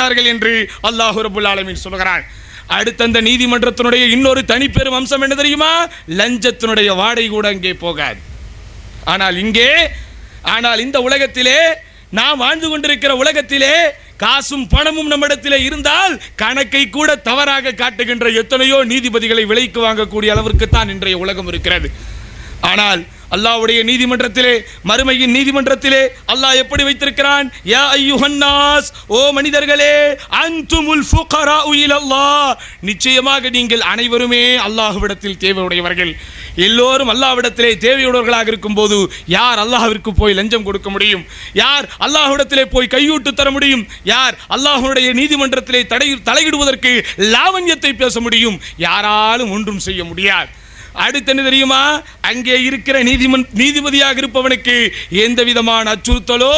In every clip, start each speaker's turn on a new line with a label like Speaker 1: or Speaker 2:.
Speaker 1: செய்தார்கள் என்று அல்லாஹ் ரப்பல் ஆலமீன் சொல்கிறான். அடுத்த அந்த நீதிமன்றத்தினுடைய இன்னொரு தனிப்பெரும் அம்சம் என்ன தெரியுமா? லஞ்சத்தினுடைய வாடை கூட அங்கே போகாது. ஆனால் இந்த உலகத்திலே நாம் வாழ்ந்து கொண்டிருக்கிற உலகத்திலே காசும் பணமும் நம்மிடத்திலே இருந்தால் கணக்கை கூட தவறாக காட்டுகின்ற எத்தனையோ நீதிபதிகளை விலைக்கு வாங்கக்கூடிய அளவிற்கு தான் இன்றைய உலகம் இருக்கிறது. ஆனால் அல்லாஹ்வுடைய நீதிமன்றத்திலே, மறுமையின் நீதிமன்றத்திலே அல்லாஹ் எப்படி வைத்திருக்கிறான்? யா அய்யுஹன்னாஸ், ஓ மனிதர்களே, அன்துமுல் ஃபுகராஉ இலல்லாஹ், நிச்சயமாக நீங்கள் அனைவருமே அல்லாஹ்விடத்தில் தேவையுடையவர்கள். எல்லோரும் அல்லாஹ்விடத்திலே தேவையுடையவர்களாக இருக்கும்போது யார் அல்லாஹ்விற்கு போய் லஞ்சம் கொடுக்க முடியும்? யார் அல்லாஹ்விடத்திலே போய் கையூட்டு தர முடியும்? யார் அல்லாஹ்வுடைய நீதிமன்றத்திலே தலையிடுவதற்கு லாவண்யத்தை பேச முடியும்? யாராலும் ஒன்றும் செய்ய முடியாது. அடுத்து என்ன தெரியுமா? அங்கே இருக்கிற நீதிபதியாக இருப்பவனுக்கு எந்த விதமான அச்சுறுத்தலோ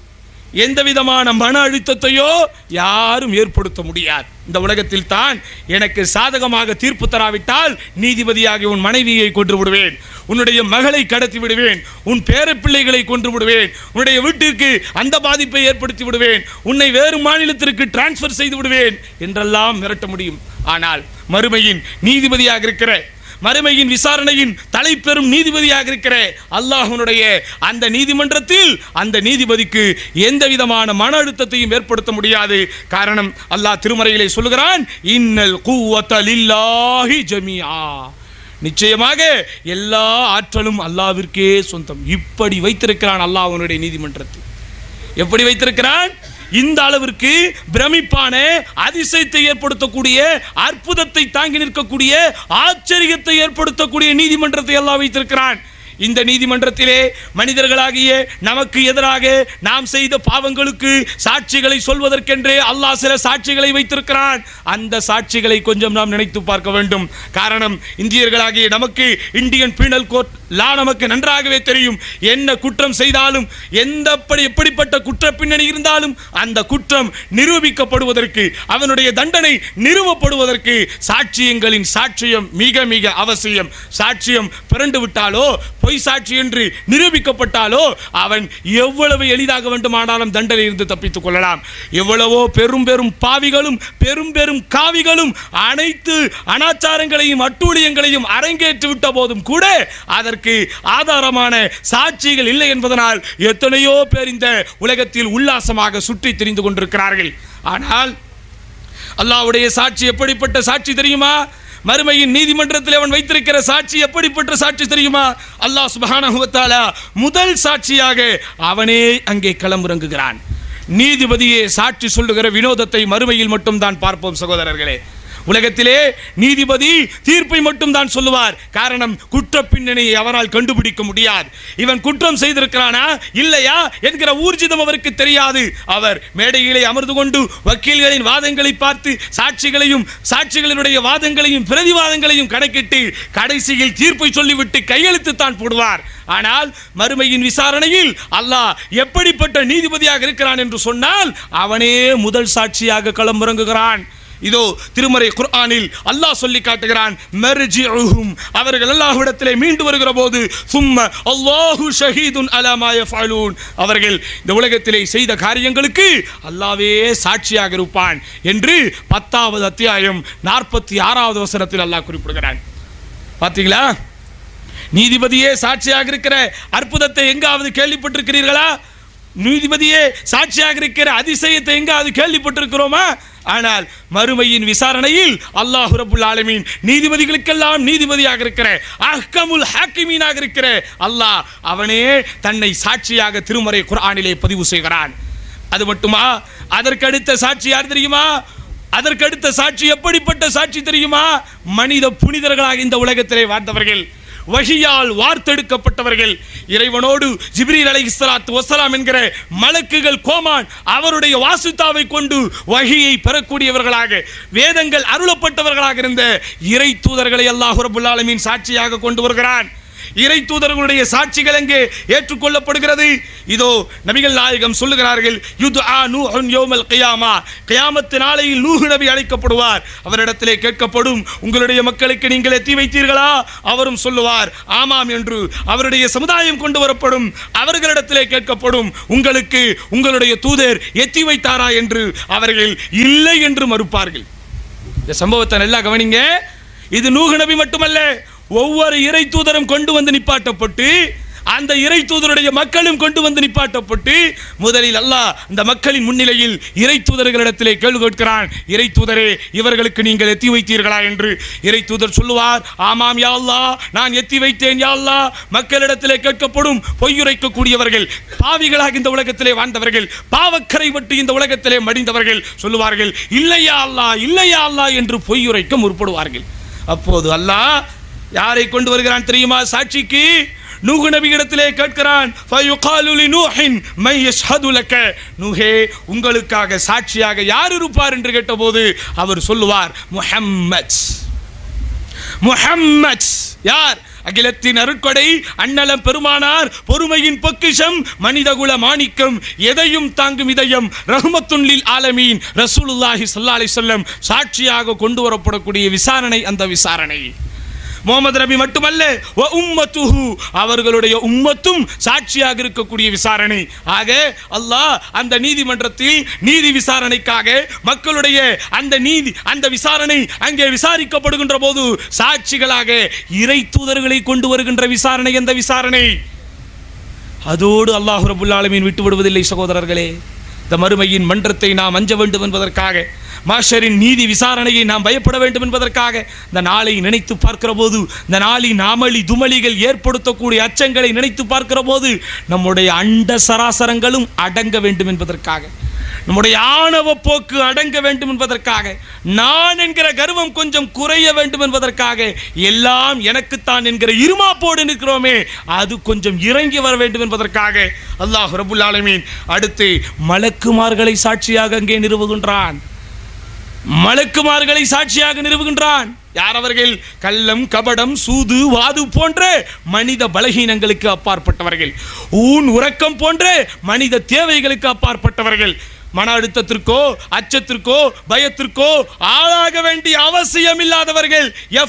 Speaker 1: எந்த விதமான மன அழுத்தத்தையோ யாரும் ஏற்படுத்த முடியாது. இந்த உலகத்தில் தான் எனக்கு சாதகமாக தீர்ப்பு தராவிட்டால் நீதிபதியாக உன் மனைவியை கொன்று விடுவேன், உன்னுடைய மகளை கடத்தி விடுவேன், உன் பேரப்பிள்ளைகளை கொன்று விடுவேன், உன்னுடைய வீட்டிற்கு அந்த பாதிப்பை ஏற்படுத்தி விடுவேன், உன்னை வேறு மாநிலத்திற்கு டிரான்ஸ்பர் செய்து விடுவேன் என்றெல்லாம் மிரட்ட முடியும். ஆனால் மறுமையின் நீதிபதியாக இருக்கிற, மறுமையின் விசாரணையின் தலைப்பெரும் நீதிபதியாக இருக்கிற அல்லாஹ்வுடைய அந்த நீதிமன்றத்தில் அந்த நீதிபதிக்கு எந்த விதமான மன அழுத்தத்தையும் ஏற்படுத்த முடியாது. காரணம், அல்லாஹ் திருமறையிலே சொல்கிறான், இன்னல் குவத லில்லாஹி ஜமீஆ, நிச்சயமாக எல்லா ஆற்றலும் அல்லாஹ்விற்கே சொந்தம். இப்படி வைத்திருக்கிறான் அல்லாஹ்வுடைய நீதிமன்றத்தில். எப்படி வைத்திருக்கிறான்? இந்த அளவிற்கு பிரமிப்பான, அதிசயத்தை ஏற்படுத்தக்கூடிய, அற்புதத்தை தாங்கி நிற்கக்கூடிய, ஆச்சரியத்தை ஏற்படுத்தக்கூடிய நீதிமன்றத்தை அல்லாஹ் வைத்திருக்கிறான். இந்த நீதிமன்றத்திலே மனிதர்களாகிய நமக்கு எதிராக நாம் செய்த பாவங்களுக்கு சாட்சிகளை சொல்வதற்கென்றே அல்லாஹ் சில சாட்சிகளை வைத்திருக்கிறான். அந்த சாட்சிகளை கொஞ்சம் நாம் நினைத்து பார்க்க வேண்டும். காரணம், இந்தியர்களாகிய நமக்கு இந்தியன் பீனல் கோட் லா நமக்கு நன்றாகவே தெரியும். என்ன குற்றம் செய்தாலும், எப்படிப்பட்ட குற்ற பின்னணி இருந்தாலும் அந்த குற்றம் நிரூபிக்கப்படுவதற்கு, அவனுடைய தண்டனை நிறுவப்படுவதற்கு சாட்சியங்களின் சாட்சியம் மிக மிக அவசியம். சாட்சியம் பிறண்டு விட்டாலோ, பொய் சாட்சி என்று நிரூபிக்கப்பட்டாலோ அவன் எவ்வளவு எளிதாக வேண்டுமானாலும் தண்டனை இருந்து தப்பித்துக் கொள்ளலாம். எவ்வளவோ பெரும் பெரும் பாவிகளும் பெரும் பெரும் காவிகளும் அனைத்து அனாச்சாரங்களையும் அட்டூழியங்களையும் அரங்கேற்றி விட்ட போதும் கூட அதற்கு ஆதாரமான சாட்சிகள் இல்லை என்பதனால் எத்தனையோ பேர் இந்த உலகத்தில் உல்லாசமாக சுற்றி திரிந்து கொண்டிருக்கிறார்கள். ஆனால் அல்லாஹ்வுடைய சாட்சி எப்படிப்பட்ட சாட்சி தெரியுமா? மறுமையின் நீதிமன்றத்தில் அவன் வைத்திருக்கிற சாட்சி எப்படிப்பட்ட சாட்சி தெரியுமா? அல்லாஹ் சுப்ஹானஹு வ தஆலா முதல் சாட்சியாக அவனே அங்கே களமிறங்குகிறான். நீதிபதியே சாட்சி சொல்லுகிற வினோதத்தை மறுமையில் மட்டும் தான் பார்ப்போம் சகோதரர்களே. உலகத்திலே நீதிபதி தீர்ப்பை மட்டும் தான் சொல்லுவார். காரணம், குற்ற பின்னணியை அவரால் கண்டுபிடிக்க முடியாது. இவன் குற்றம் செய்திருக்கிறானா இல்லையா என்கிற ஊர்ஜிதம் அவருக்கு தெரியாது. அவர் மேடையிலே அமர்ந்து கொண்டு வக்கீல்களின் வாதங்களை பார்த்து சாட்சிகளினுடைய வாதங்களையும் பிரதிவாதங்களையும் கணக்கிட்டு கடைசியில் தீர்ப்பை சொல்லிவிட்டு கையெழுத்து தான் போடுவார். ஆனால் மறுமையின் விசாரணையில் அல்லாஹ் எப்படிப்பட்ட நீதிபதியாக இருக்கிறான் என்று சொன்னால் அவனே முதல் சாட்சியாக களமிறங்குகிறான். இதோ திருமறை குர்ஆனில் அல்லாஹ் சொல்லி காட்டுகிறான், மர்ஜிஉஹும், அவர்கள் அல்லாஹ்விடத்திலே மீண்டு வருகிற போது சும்ம அல்லாஹு ஷஹீதுன் அலா மா யஃஅலூன், அவர்கள் இந்த உலகத்திலே செய்த காரியங்களுக்கு அல்லாஹ்வே சாட்சியாக இருப்பான் என்று 10வது அத்தியாயம் 46வது வசனத்தில் அல்லாஹ் குறிப்பிடுகிறான். பாத்தீங்களா? நீதிபதியே சாட்சியாக இருக்கிற அற்புதத்தை எங்காவது கேள்விப்பட்டிருக்கிறீர்களா? நீதிபதியே சாட்சியாக இருக்கிற அதிசயத்தை எங்காவது கேள்விப்பட்டிருக்கிறோமா? ஆனால் மறுமையின் விசாரணையில் அல்லாஹ் ரப்புல் ஆலமீன் நீதிபதிகளுக்கெல்லாம் நீதிபதியாக இருக்கிற, அஹ்கமுல் ஹாக்கிமீனாக இருக்கிற அல்லாஹ் அவனே தன்னை சாட்சியாக திருமறை குர்ஆனிலே பதிவு செய்கிறான். அது மட்டுமா? அதற்கடுத்த சாட்சி யார் தெரியுமா? அதற்கடுத்த சாட்சி எப்படிப்பட்ட சாட்சி தெரியுமா? மனித புனிதர்களாக இந்த உலகத்திலே வாழ்ந்தவர்கள், வஹியால் வார்த்தெடுக்கப்பட்டவர்கள், இறைவனோடு ஜிப்ரீல் அலைஹிஸ்ஸலாத்து வஸ்ஸலாம் என்கிற மலக்குகள் கோமான் அவருடைய வாசித்தாவை கொண்டு வஹியை பெறக்கூடியவர்களாக, வேதங்கள் அருளப்பட்டவர்களாக இருந்த இறை தூதர்களை அல்லாஹ் ரப்புல் ஆலமீன் சாட்சியாக கொண்டு வருகிறான். இறை தூதர்களுடைய சாட்சிகள் எங்கே ஏற்றுக்கொள்ளப்படுகிறது? இதோ நபிகள் நாயகம் சொல்லுகிறார்கள், யுத்ஆ நூஹுன் யௌமல் கியாமா, கியாமத் நாளையில் நூஹ் நபி அழைக்கப்படுவார். அவரிடத்திலே கேட்கப்படும், உங்களுடைய மக்களுக்கு நீங்கள் எத்தி வைத்தீர்களா? அவரும் சொல்லுவார் ஆமாம் என்று. அவருடைய சமுதாயம் கொண்டு வரப்படும். அவர்களிடத்திலே கேட்கப்படும், உங்களுக்கு உங்களுடைய தூதர் எத்தி வைத்தாரா என்று. அவர்கள் இல்லை என்று மறுப்பார்கள். இந்த சம்பவத்தை நல்லா கவனிங்க. இது நூஹ் நபி மட்டுமல்ல, ஒவ்வொரு இறை தூதரும் கொண்டு வந்து நிப்பாட்டப்பட்டு, அந்த இறை தூதருடைய மக்களும் கொண்டு வந்து நிப்பாட்டப்பட்டு, முதலில் அல்லாஹ் இந்த மக்களின் முன்னிலையில் இறை தூதர்களிடத்திலே கேள்வி கேட்கிறான், இறை தூதரே, இவர்களுக்கு நீங்கள் எத்தி வைத்தீர்களா என்று. இறை தூதர் சொல்லுவார், ஆமாம் யா அல்லாஹ், நான் எத்தி வைத்தேன் யா அல்லாஹ். மக்களிடத்திலே கேட்கப்படும், பொய்யுரைக்கக்கூடியவர்கள், பாவிகளாக இந்த உலகத்திலே வாழ்ந்தவர்கள், பாவக்கரை விட்டு இந்த உலகத்திலே மடிந்தவர்கள் சொல்லுவார்கள், இல்லையா அல்லாஹ், இல்லையா அல்லாஹ் என்று பொய்யுரைக்க முற்படுவார்கள். அப்போது அல்லாஹ் யாரை கொண்டு வருகிறான் தெரியுமா சாட்சிக்கு? நூஹ் நபியிடத்திலே கேட்கிறான், ஃபயுகாலு லிநூஹின் மை யஷ்ஹது லக, நூஹே, உங்களுக்காக சாட்சியாக யார் இருப்பார் என்று கேட்டபோது அவர் சொல்லுவார், முஹம்மத். முஹம்மத் யார்? அகிலத்தின் அருட்கொடை, அண்ணலம் பெருமானார், பொறுமையின் பொக்கிஷம், மனிதகுல மாணிக்கம், எதையும் தாங்கும் இதயம், ரஹ்மத்துன் லில் ஆலமீன், ரசூலுல்லாஹி ஸல்லல்லாஹு அலைஹி வஸல்லம் சாட்சியாக கொண்டு வரப்படக்கூடிய விசாரணை. அந்த விசாரணை முஹம்மது நபி மட்டுமல்ல, வ உம்மத்துஹு, அவர்களுடைய உம்மத்தும் சாட்சியாக இருக்கக்கூடிய விசாரணை. ஆக அல்லாஹ் அந்த நீதிமன்றத்தில் நீதி விசாரணைக்காக மக்களுடைய அந்த விசாரணை அங்கே விசாரிக்கப்படுகின்ற போது சாட்சிகளாக இறை தூதர்களை கொண்டு வருகின்ற விசாரணை. அந்த விசாரணை அதோடு அல்லாஹ் ரப்பல் ஆலமீன் விட்டு விடுவதில்லை சகோதரர்களே. இந்த மறுமையின் மன்றத்தை நாம் அஞ்ச வேண்டும் என்பதற்காக, மாஷரின் நீதி விசாரணையை நாம் பயப்பட வேண்டும் என்பதற்காக, இந்த நாளை நினைத்து பார்க்கிற போது, இந்த நாளின் அமளி துமளிகள் ஏற்படுத்தக்கூடிய அச்சங்களை நினைத்து பார்க்கிற போது, நம்முடைய அண்ட சராசரங்களும் அடங்க வேண்டும் என்பதற்காக, நம்முடைய ஆணவ போக்கு அடங்க வேண்டும் என்பதற்காக, நான் என்கிற கர்வம் கொஞ்சம் குறைய வேண்டும் என்பதற்காக, எல்லாம் எனக்குத்தான் என்கிற இருமாப்போடு நிற்கிறோமே அது கொஞ்சம் இறங்கி வர வேண்டும் என்பதற்காக அல்லாஹ் ரப்பல் ஆலமீன் அடுத்து மலக்குமார்களை சாட்சியாக அங்கே நிறுவுகின்றான். மலக்குமார்களை சாட்சியாக நிறுவுகின்றான். யார் அவர்கள்? கள்ளம், கபடம், சூது, வாது போன்ற மனித பலகீனங்களுக்கு அப்பாற்பட்டவர்கள், ஊன் உறக்கம் போன்ற மனித தேவைகளுக்கு அப்பாற்பட்டவர்கள், மன அழுத்தத்திற்கோ அச்சத்திற்கோ பயத்திற்கோ ஆளாக வேண்டிய அவசியம் இல்லாதவர்கள்,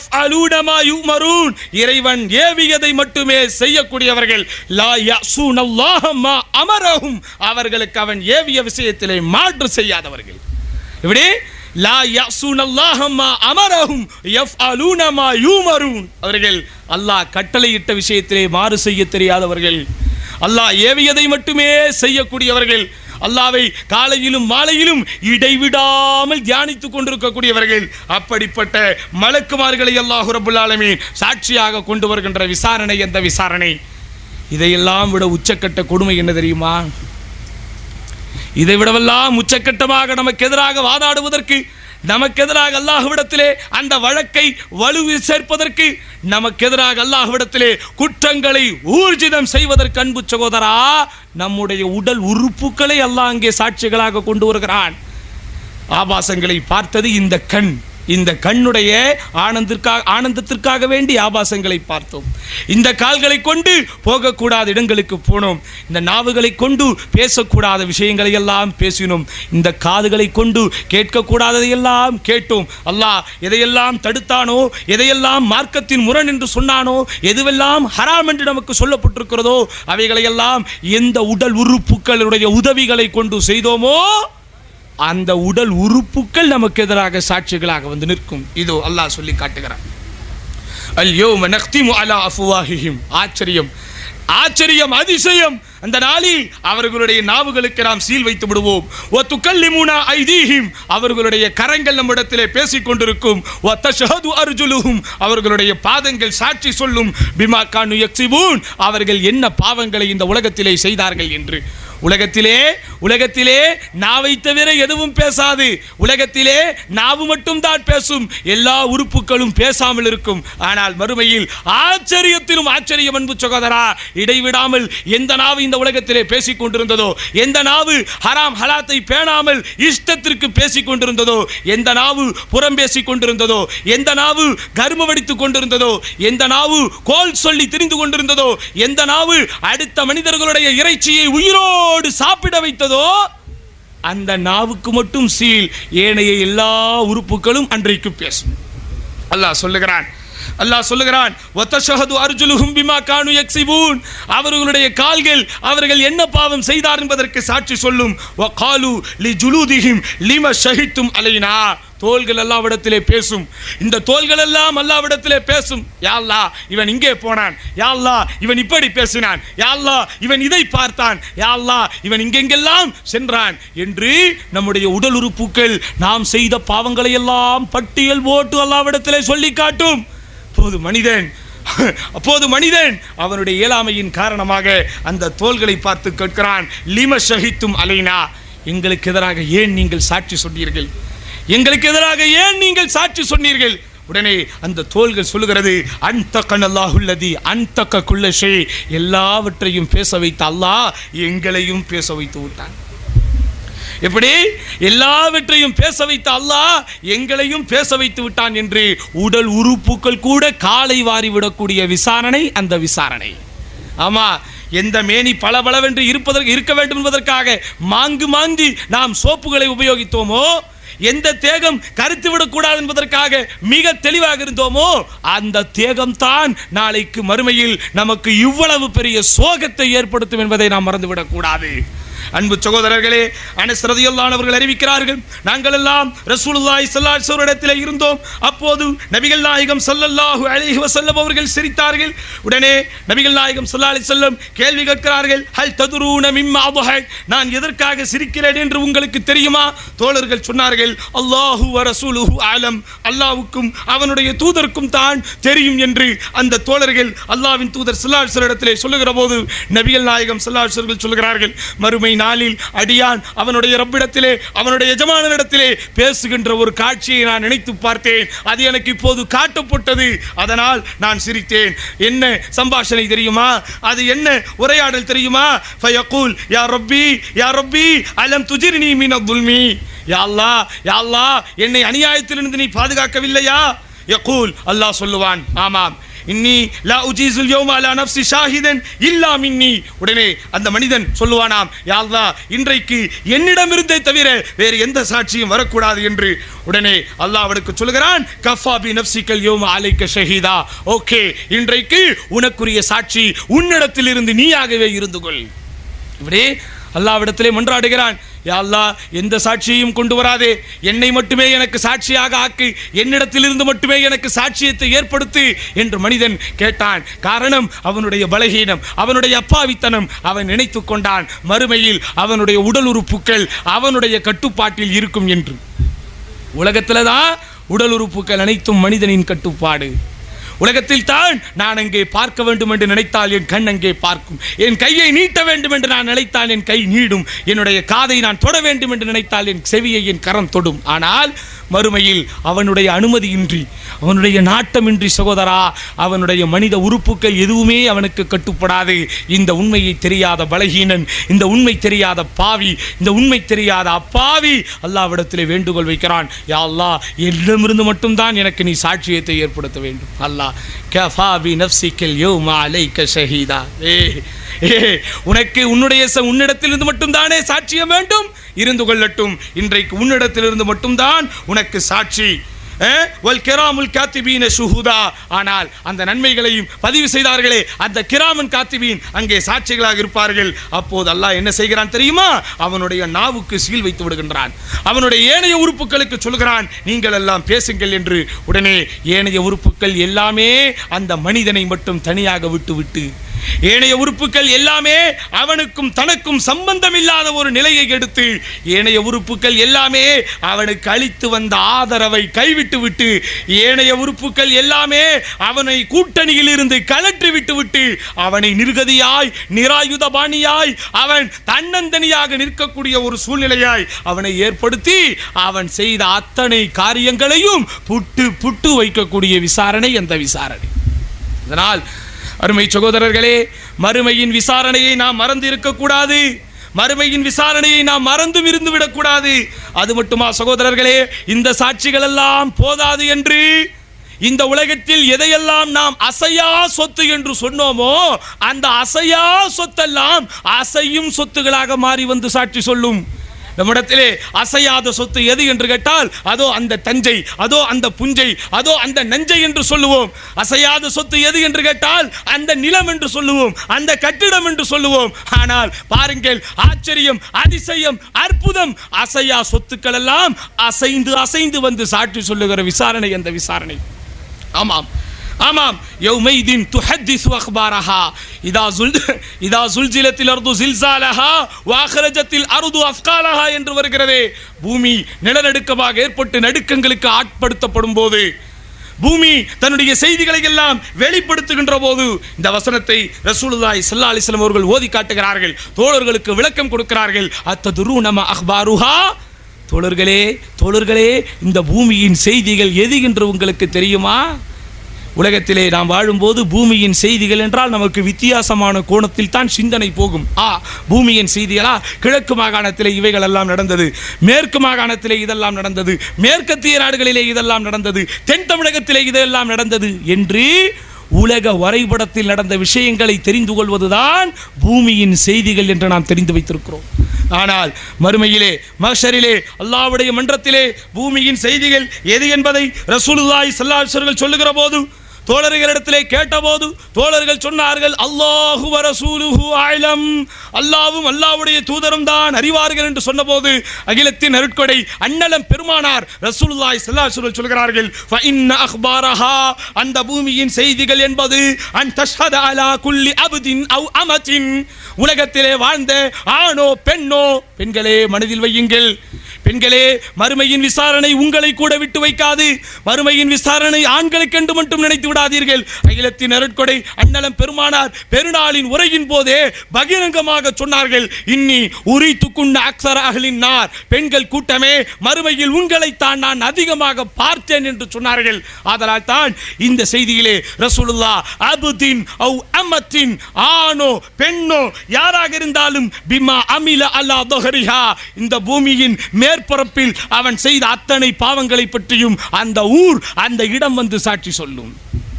Speaker 1: இறைவன் ஏவியதை மட்டுமே செய்யக்கூடியவர்கள், லா யஸூனல்லாஹ மா அமரஹும், அவர்களுக்கு அவன் ஏவிய விஷயத்திலே மாற்று செய்யாதவர்கள். இப்படி லா யஸூனல்லாஹ மா அமரஹும் யஃஅலூன மா யுமரூன், அவர்கள் அல்லாஹ் கட்டளையிட்ட விஷயத்திலே மாறு செய்ய தெரியாதவர்கள், அல்லாஹ் ஏவியதை மட்டுமே செய்யக்கூடியவர்கள், அல்லாஹ்வை காலையிலும் மாலையிலும் இடைவிடாமல் தியானித்துக் கொண்டிருக்கக்கூடியவர்கள். அப்படிப்பட்ட மலக்குமார்களை அல்லாஹ் ரப்பல் ஆலமீன் சாட்சியாக கொண்டு வருகின்ற விசாரணை. அந்த விசாரணை இதையெல்லாம் விட உச்சக்கட்ட கொடுமை என்ன தெரியுமா? இதை விடவெல்லாம் உச்சக்கட்டமாக நமக்கு எதிராக வாதாடுவதற்கு, நமக்கு எதிராக அல்லாஹ்விடத்திலே அந்த வழக்கை வலுவி சேர்ப்பதற்கு, நமக்கு எதிராக அல்லாஹ்விடத்திலே குற்றங்களை ஊர்ஜிதம் செய்வதற்கு, அன்பு சகோதரா, நம்முடைய உடல் உறுப்புகளை அல்லாஹ் அங்கே சாட்சிகளாக கொண்டு வருகிறான். ஆபாசங்களை பார்த்தது இந்த கண். இந்த கண்ணுடைய ஆனந்தத்திற்காக வேண்டி ஆபாசங்களை பார்த்தோம். இந்த கால்களை கொண்டு போகக்கூடாத இடங்களுக்கு போனோம். இந்த நாவுகளை கொண்டு பேசக்கூடாத விஷயங்களை எல்லாம் பேசினோம். இந்த காதுகளை கொண்டு கேட்கக்கூடாததையெல்லாம் கேட்டோம். அல்லாஹ் எதையெல்லாம் தடுத்தானோ, எதையெல்லாம் மார்க்கத்தின் முரண் என்று சொன்னானோ, எதுவெல்லாம் ஹராம் என்று நமக்கு சொல்லப்பட்டிருக்கிறதோ, அவைகளையெல்லாம் எந்த உடல் உறுப்புகளுடைய உதவிகளை கொண்டு செய்தோமோ அந்த உடல் உறுப்புகள் நமக்கு எதிராக சாட்சிகளாக வந்து நிற்கும். இதோ அல்லாஹ் சொல்லி காட்டுகிறான், அல்யௌம நக்திமு அலா அஃப்வாஹிஹிம். ஆச்சரியம், ஆச்சரியம், அதிசயம். அந்த நாளில் அவர்களுடைய நாவுகளுக்கு நாம் சீல் வைத்து விடுவோம். வ துகல்லிமுனா ஐதீஹிம், அவர்களுடைய கரங்கள் நம்மிடத்திலே பேசிக் கொண்டிருக்கும். வ தஷ்ஹது அர்ஜுலுஹும், அவர்களுடைய பாதங்கள் சாட்சி சொல்லும். பிமா கானு யக்ஸிபூன், அவர்கள் என்ன பாவங்களை இந்த உலகத்திலே செய்தார்கள் என்று. உலகத்திலே நாவை தவிர எதுவும் பேசாது. உலகத்திலே நாவு மட்டும் தான் பேசும், எல்லா உறுப்புகளும் பேசாமல் இருக்கும். ஆனால் மறுமையில் ஆச்சரியத்திலும் ஆச்சரியம், அன்பு சகோதரா, இடைவிடாமல் எந்த நாவு இந்த இந்த உலகத்திலே பேசிக் கொண்டிருந்ததோ, எந்த நாவு ஹராம் ஹலாத்தை பேணாமல் இஷ்டத்திற்கு பேசிக் கொண்டிருந்ததோ, எந்த நாவு புறம் பேசிக் கொண்டிருந்ததோ, எந்த நாவு கர்மவடித்துக் கொண்டிருந்ததோ, எந்த நாவு கோல் சொல்லி திரிந்து கொண்டிருந்ததோ, எந்த நாவு அடுத்த மனிதர்களுடைய இறைச்சியை உயிரோடு சாப்பிட வைத்ததோ, அந்த நாவுக்கு மட்டும் சீல், ஏனைய எல்லா உறுப்புகளும் அன்றைக்கு பேசும். அல்லாஹ் சொல்லுகிறான் வதஷஹது அர்ஜுலுஹும் பிமா கானூ யக்ஸிபூன், அவர்களுடைய கால்கள் அவர்கள் என்ன பாவம் செய்தார் என்பதற்கு சாட்சி சொல்லும். வகாலு லிஜுலூதிஹிம் லிமா ஷஹித்தும் அலைனா, தோள்கள் அல்லாஹ்விடத்திலே பேசும். இந்த தோள்கள் எல்லாம் அல்லாஹ்விடத்திலே பேசும். யா அல்லாஹ், இவன் இங்கே போனான், யா அல்லாஹ் இவன் இப்படி பேசினான், யா அல்லாஹ் இவன் இதை பார்த்தான், யா அல்லாஹ் இவன் இங்கெங்கெல்லாம் சென்றான் என்று நம்முடைய உடல் உறுப்புகள் நாம் செய்த பாவங்களை எல்லாம் பட்டியல் போட்டு அல்லாஹ்விடத்திலே சொல்லி காட்டும். அப்போது மனிதன் அவனுடைய இயலாமையின் காரணமாக அந்த தோள்களை பார்த்து கேட்கிறான், லிம ஷஹித்தும் அலைனா, எங்களுக்கு எதிராக ஏன் நீங்கள் சாட்சி சொன்னீர்கள், எங்களுக்கு எதிராக ஏன் நீங்கள் சாட்சி சொன்னீர்கள். உடனே அந்த தோள்கள் சொல்லுகிறது, அன்தகனல்லாஹுல்லதி அன்தக குல்ல ஷை, எல்லாவற்றையும் பேச வைத்த அல்லாஹ் எங்களையும் பேச வைத்து விட்டான். எப்படி எல்லாவற்றையும் பேச வைத்த அல்லாஹ் எங்களையும் பேச வைத்து விட்டான் என்று உடல் உறுப்புகள் கூட காலை வாரி விடக்கூடிய விசாரணை அந்த விசாரணை. ஆமா, எந்த மேனி பளபளவென்று இருக்க வேண்டும் என்பதற்காக மாங்கி நாம் சோப்புகளை உபயோகித்தோமோ, எந்த தேகம் கருத்து விடக்கூடாது என்பதற்காக மிக தெளிவாக இருந்தோமோ, அந்த தேகம் தான் நாளைக்கு மறுமையில் நமக்கு இவ்வளவு பெரிய சோகத்தை ஏற்படுத்தும் என்பதை நாம் மறந்துவிடக் கூடாது. அன்பு சகோதரர்களே, அனஸ் ரலியல்லாஹு அன்ஹு அவர்கள் அறிவிக்கிறார்கள், நாங்கள் எல்லாம் ரசூலுல்லாஹி ஸல்லல்லாஹு அலைஹி வஸல்லம் இடத்திலே இருந்தோம். அப்போது நபிகள் நாயகம் ஸல்லல்லாஹு அலைஹி வஸல்லம் அவர்கள் சிரித்தார்கள். உடனே நபிகள் நாயகம் ஸல்லல்லாஹு அலைஹி வஸல்லம் கேள்வி கேட்கிறார்கள், ஹல் ததுரூன மிம்மா அத்ஹக், நான் எதற்காக சிரிக்கிறேன் என்று உங்களுக்கு தெரியுமா? தோழர்கள் சொன்னார்கள், அல்லாஹு வ ரசூலுஹு அலம், அல்லாஹ்வுக்கும் அவனுடைய தூதருக்கும் தான் தெரியும் என்று அந்த தோழர்கள் அல்லாஹ்வின் தூதர் ஸல்லல்லாஹு அலைஹி வஸல்லம் இடத்திலே சொல்லுகிற போது நபிகள் நாயகம் ஸல்லல்லாஹு அலைஹி வஸல்லம் சொல்கிறார்கள், மறுமை நாளில் அடியான் அவனுடைய ரப்பிடத்திலே அவனுடைய எஜமானனிடத்திலே பேசுகின்ற ஒரு காட்சியை நான் நினைத்து பார்த்தேன். அது எனக்கு இப்போது காட்டப்பட்டது, அதனால் நான் சிரித்தேன். என்ன சம்பாஷணை தெரியுமா? அது என்ன உரையாடல் தெரியுமா? ஃபயகூல் யா ரப்பி அலம் துஜிர்னி மினல் துல்மி, யா அல்லாஹ் என்னை அநியாயத்திலிருந்து நீ பாதுகாக்கவில்லையா? யகூல், அல்லாஹ் சொல்லுவான், ஆமாம், இன்னி லா உஜீசுல் யௌம அலா நஃப்ஸி ஷாஹிதன் இல்லா மின்னி. உடனே அந்த மனிதன் சொல்லுவானாம், யா அல்லாஹ் இன்றைக்கு என்னிடமிருந்தே தவிர வேறு எந்த சாட்சியும் வரக்கூடாது என்று. உடனே அல்லாஹ் அவனுக்கு சொல்கிறான், கஃபா பி நஃப்ஸிகல் யௌம அலைக ஷஹீதா, ஓகே, இன்றைக்கு உனக்குரிய சாட்சி உன்னிடத்திலிருந்து நீயாகவே இருந்து கொள். இப்படி அல்லாஹ்விடத்திலே மன்றாடுகிறான், யா அல்லாஹ் எந்த சாட்சியையும் கொண்டு வராதே, என்னை மட்டுமே எனக்கு சாட்சியாக ஆக்கு, என்னிடத்திலிருந்து மட்டுமே எனக்கு சாட்சியத்தை ஏற்படுத்து என்று மனிதன் கேட்டான். காரணம் அவனுடைய பலகீனம், அவனுடைய அப்பாவித்தனம். அவன் நினைத்து கொண்டான் மறுமையில் அவனுடைய உடல் உறுப்புகள் அவனுடைய கட்டுப்பாட்டில் இருக்கும் என்று. உலகத்தில் தான் உடல் உறுப்புகள் அனைத்தும் மனிதனின் கட்டுப்பாடு. உலகத்தில் தான் நான் அங்கே பார்க்க வேண்டும் என்று நினைத்தால் என் கண் அங்கே பார்க்கும், என் கையை நீட்ட வேண்டும் என்று நான் நினைத்தால் என் கை நீடும், என்னுடைய காதை நான் தொட வேண்டும் என்று நினைத்தால் என் செவியை என் கரம் தொடும். ஆனால் மறுமையில் அவனுடைய அனுமதியின்றி, அவனுடைய நாட்டமின்றி சகோதரா, அவனுடைய மனித உறுப்புகள் எதுவுமே அவனுக்கு கட்டுப்படாது. இந்த உண்மையை தெரியாத பலகீனன், இந்த உண்மை தெரியாத பாவி, இந்த உண்மை தெரியாத அப்பாவி அல்லாஹ்விடத்திலே வேண்டுகோள் வைக்கிறான், யா அல்லாஹ் என்னிடமிருந்து மட்டும்தான் எனக்கு நீ சாட்சியத்தை ஏற்படுத்த வேண்டும். அல்லாஹ் கஃபா பி நஃப்ஸிகல் யௌம அலைக ஷஹீதா, உனக்கு உன்னிடத்திலிருந்து மட்டும்தானே சாட்சியம் வேண்டும், இருந்து கொள்ளட்டும், இன்றைக்கு உன்னிடத்திலிருந்து மட்டும்தான் உனக்கு சாட்சி. வல் கிராமுல் காத்திபீன ஷுஹூதா, ஆனால் அந்த நன்மைகளையும் பதிவு செய்தார்களே அந்த கிராமன் காத்திபீன் அங்கே சாட்சிகளாக இருப்பார்கள். அப்போது அல்லாஹ் என்ன செய்கிறான் தெரியுமா? அவனுடைய நாவுக்கு சீல் வைத்து விடுகின்றான், அவனுடைய ஏனைய உறுப்புகளுக்கு சொல்கிறான், நீங்கள் எல்லாம் பேசுங்கள் என்று. உடனே ஏனைய உறுப்புகள் எல்லாமே அந்த மனிதனை மட்டும் தனியாக விட்டு ஏனைய உறுப்புகள் எல்லாமே அவனுக்கும் தனக்கும் சம்பந்தம் இல்லாத ஒரு நிலையை எடுத்து, ஏனைய உறுப்புகள் எல்லாமே அவனுக்கு அளித்து வந்த ஆதரவை கைவிட்டு விட்டு, ஏனைய உறுப்புகள் எல்லாமே அவனை கூட்டணியில் இருந்து கலற்றி விட்டு அவனை நிர்கதியாய் நிராயுதபாணியாய் அவன் தன்னந்தனியாக நிற்கக்கூடிய ஒரு சூழ்நிலையாய் அவனை ஏற்படுத்தி அவன் செய்த அத்தனை காரியங்களையும் புட்டு வைக்கக்கூடிய விசாரணை அந்த விசாரணை. அதனால் அருமை சகோதரர்களே, மறுமையின் விசாரணையை நாம் மறந்து இருக்கக்கூடாது. மறுமையின் விசாரணையை நாம் மறந்தும் இருந்து விடக்கூடாது. அது மட்டுமா சகோதரர்களே, இந்த சாட்சிகள் எல்லாம் போதாது என்று இந்த உலகத்தில் எதையெல்லாம் நாம் அசையா சொத்து என்று சொன்னோமோ அந்த அசையா சொத்தெல்லாம் அசையும் சொத்துகளாக மாறி வந்து சாட்சி சொல்லும். நம்மிடத்திலே அசையாத சொத்து எது என்று கேட்டால் அதோ அந்த தஞ்சை, அதோ அந்த புஞ்சை, அதோ அந்த நஞ்சை என்று சொல்லுவோம். அசையாத சொத்து எது என்று கேட்டால் அந்த நிலம் என்று சொல்லுவோம், அந்த கட்டிடம் என்று சொல்லுவோம். ஆனால் பாருங்கள், ஆச்சரியம், அதிசயம், அற்புதம், அசையா சொத்துக்கள் எல்லாம் அசைந்து அசைந்து வந்து சாட்சி சொல்லுகிற விசாரணை அந்த விசாரணை. ஆமாம் ஆமாம், யௌமைதின் துஹத்திஸு அக்பாரஹா இதா சுல்சிலத்தில் அர்து ஜில்சாலஹா வஅக்ரஜத்தில் அர்து அஸ்காலஹா என்று வருகிறதே. பூமி நிலநடுக்கமாக ஏற்பட்டு நடுக்கங்களுக்கு ஆட்படுத்தப்படும் போது, பூமி தன்னுடைய செய்திகளை எல்லாம் வெளிப்படுத்துகின்ற போது இந்த வசனத்தை ரசூலுல்லாஹி ஸல்லல்லாஹு அலைஹி வஸல்லம் அவர்கள் ஓதி காட்டுகிறார்கள். தோழர்களுக்கு விளக்கம் கொடுக்கிறார்கள். அத்ததுரூன மா அக்பாருஹா, தோழர்களே, இந்த பூமியின் செய்திகள் எது என்று உங்களுக்கு தெரியுமா? உலகத்திலே நாம் வாழும்போது பூமியின் செய்திகள் என்றால் நமக்கு வித்தியாசமான கோணத்தில் தான் சிந்தனை போகும். பூமியின் செய்திகளா, கிழக்கு மாகாணத்திலே இவைகள் எல்லாம் நடந்தது, மேற்கு மாகாணத்திலே இதெல்லாம் நடந்தது, மேற்கத்திய நாடுகளிலே இதெல்லாம் நடந்தது, தென் தமிழகத்திலே இதெல்லாம் நடந்தது என்று உலக வரைபடத்தில் நடந்த விஷயங்களை தெரிந்து கொள்வதுதான் பூமியின் செய்திகள் என்று நாம் தெரிந்து வைத்திருக்கிறோம். ஆனால் மறுமையிலே, மஹ்ஷரிலே, அல்லாஹ்வுடைய மன்றத்திலே பூமியின் செய்திகள் எது என்பதை ரசூலுல்லாஹி ஸல்லல்லாஹு அலைஹி வஸல்லம் சொல்லுகிற போது தோழர்களிடத்திலே கேட்டபோது தோழர்கள் சொன்னார்கள், அல்லாஹு வ ரசூலுஹு அலம், அல்லாஹ்வும் அல்லாஹ்வுடைய தூதரும் தான் அறிவார்கள் என்று சொன்னபோது அகிலத்தின் அருட்கொடை அன்னலம் பெருமானார் ரசூலுல்லாஹி ஸல்லல்லாஹு அலைஹி வஸல்லம் சொல்கிறார்கள், ஃப இன்ன அக்பாரஹா, அந்த பூமியின் செய்திகள் என்பது அன் தஷ்ஹத அலா குல்லி அப்தின் அவ் அமத்தின், உலகத்திலே வாழ்ந்த ஆணோ பெண்ணோ, பெண்களே மனதில் வையுங்கள், பெண்களே, மறுமையின் விசாரணை உங்களை கூட விட்டு வைக்காது. மறுமையின் விசாரணை ஆண்களுக்கு என்று மட்டும் நினைத்து விடாதீர்கள். அகிலத்தின் அருட்கொடை அன்னலம் பெருமானார் பெருநாளின் உரையின் போதே பகிரங்கமாக சொன்னார்கள், இன்னி உரித்துக்குன்ன அக்ஸர அஹ்லின் நார், பெண்கள் கூட்டமே, மறுமையில் உங்களைத்தான் நான் அதிகமாக பார்த்தேன் என்று சொன்னார்கள். ஆதலால் தான் இந்த செய்தியிலே ரசூலுல்லாஹ் அப்தின் அவ் அமத்தின், ஆணோ பெண்ணோ யாராக இருந்தாலும், பிமா அமில அலா தஹரிஹா, இந்த பூமியின் மேற்பரப்பில் அவன் செய்த அத்தனை பாவங்களை பற்றியும் அந்த ஊர், அந்த இடம் வந்து சாட்சி சொல்லும்.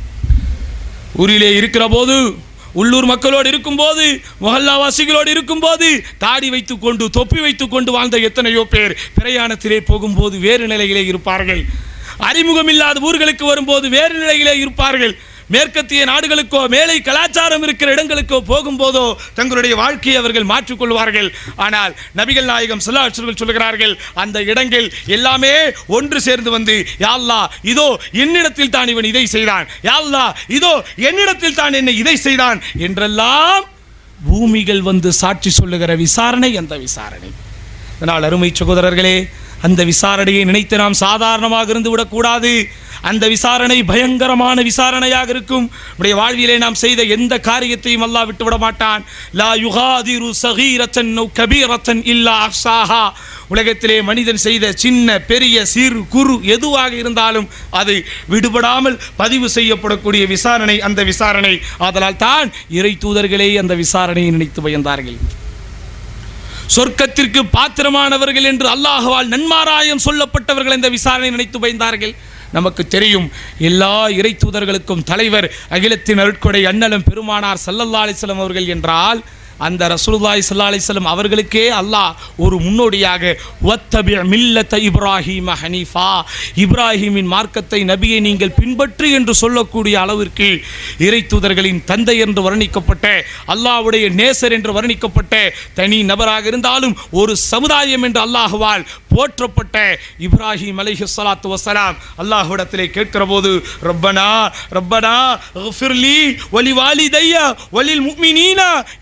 Speaker 1: ஊரிலே இருக்கிற போது, உள்ளூர் மக்களோடு இருக்கும் போது, முஹல்லாவாசிகளோடு இருக்கும் போது தாடி வைத்துக் கொண்டு தொப்பி வைத்துக் கொண்டு வாழ்ந்த எத்தனையோ பேர் பிரயாணத்திலே போகும்போது வேறு நிலையிலே இருப்பார்கள். அறிமுகம் இல்லாத ஊர்களுக்கு வரும்போது வேறு நிலையிலே இருப்பார்கள். மேற்கத்திய நாடுகளுக்கோ மேலை கலாச்சாரம் இருக்கிற இடங்களுக்கோ போகும்போதோ தங்களுடைய வாழ்க்கையை அவர்கள் மாற்றிக்கொள்வார்கள். ஆனால் நபிகள் நாயகம் ஸல்லல்லாஹு அலைஹி வஸல்லம் சொல்கிறார்கள், அந்த இடங்கள் எல்லாமே ஒன்று சேர்ந்து வந்து, யா அல்லாஹ், இதோ என்னிடத்தில் தான் இவன் இதை செய்தான், யா அல்லாஹ், இதோ என்னிடத்தில் தான் என்ன இதை செய்தான் என்றெல்லாம் பூமிகள் வந்து சாட்சி சொல்லுகிற விசாரணை அந்த விசாரணை. அதனால் அருமை சகோதரர்களே, அந்த விசாரணையை நினைத்து நாம் சாதாரணமாக இருந்து விடக்கூடாது. அந்த விசாரணை பயங்கரமான விசாரணையாக இருக்கும். நம்முடைய வாழ்விலே நாம் செய்த எந்த காரியத்தையும் அல்லாஹ் விட்டுவிட மாட்டான். லா யுகாதிரு ஸகீரத்தன் அவ் கபீரத்தன் இல்லா அஹ்ஸாஹா, உலகத்திலே மனிதன் செய்த சின்ன பெரிய சிறு குறு எதுவாக இருந்தாலும் அது விடுபடாமல் பதிவு செய்யப்படக்கூடிய விசாரணை அந்த விசாரணை. ஆதலால் தான் இறை தூதர்களே அந்த விசாரணையை நினைத்து பயந்தார்கள். சொர்க்கத்திற்கு பாத்திரமானவர்கள் என்று அல்லாஹ்வால் நன்மாராயம் சொல்லப்பட்டவர்கள் இந்த விசாரணை நினைத்து பயந்தார்கள். நமக்கு தெரியும், எல்லா இறை தூதர்களுக்கும் தலைவர் அகிலத்தின் அருட்கொடை அன்னலம் பெருமானார் ஸல்லல்லாஹு அலைஹி வஸல்லம் அவர்கள் என்றால் அந்த ரசூலுல்லாஹி ஸல்லல்லாஹு அலைஹி வஸல்லம் அவர்களுக்கே அல்லாஹ் ஒரு முன்னோடியாக வத்தபி மில்லத இப்ராஹீம ஹனீஃபா, இப்ராஹீமின் மார்க்கத்தை நபியை நீங்கள் பின்பற்று என்று சொல்லக்கூடிய அளவிற்கு இறை தூதர்களின் தந்தை என்று வர்ணிக்கப்பட்ட, அல்லாஹ்வுடைய நேசர் என்று வர்ணிக்கப்பட்ட, தனி நபராக இருந்தாலும் ஒரு சமுதாயம் என்று அல்லாஹ்வால் போற்றப்பட்ட இப்ராஹிம் அலைஹிஸ்ஸலாத்து வஸ்ஸலாம் அல்லாஹ்விடத்திலே கேட்கிற போது, ரப்பனா ரப்பனா இக்ஃபிர்லி வலி வாலிதைய வலில் முஃமினீன யௌம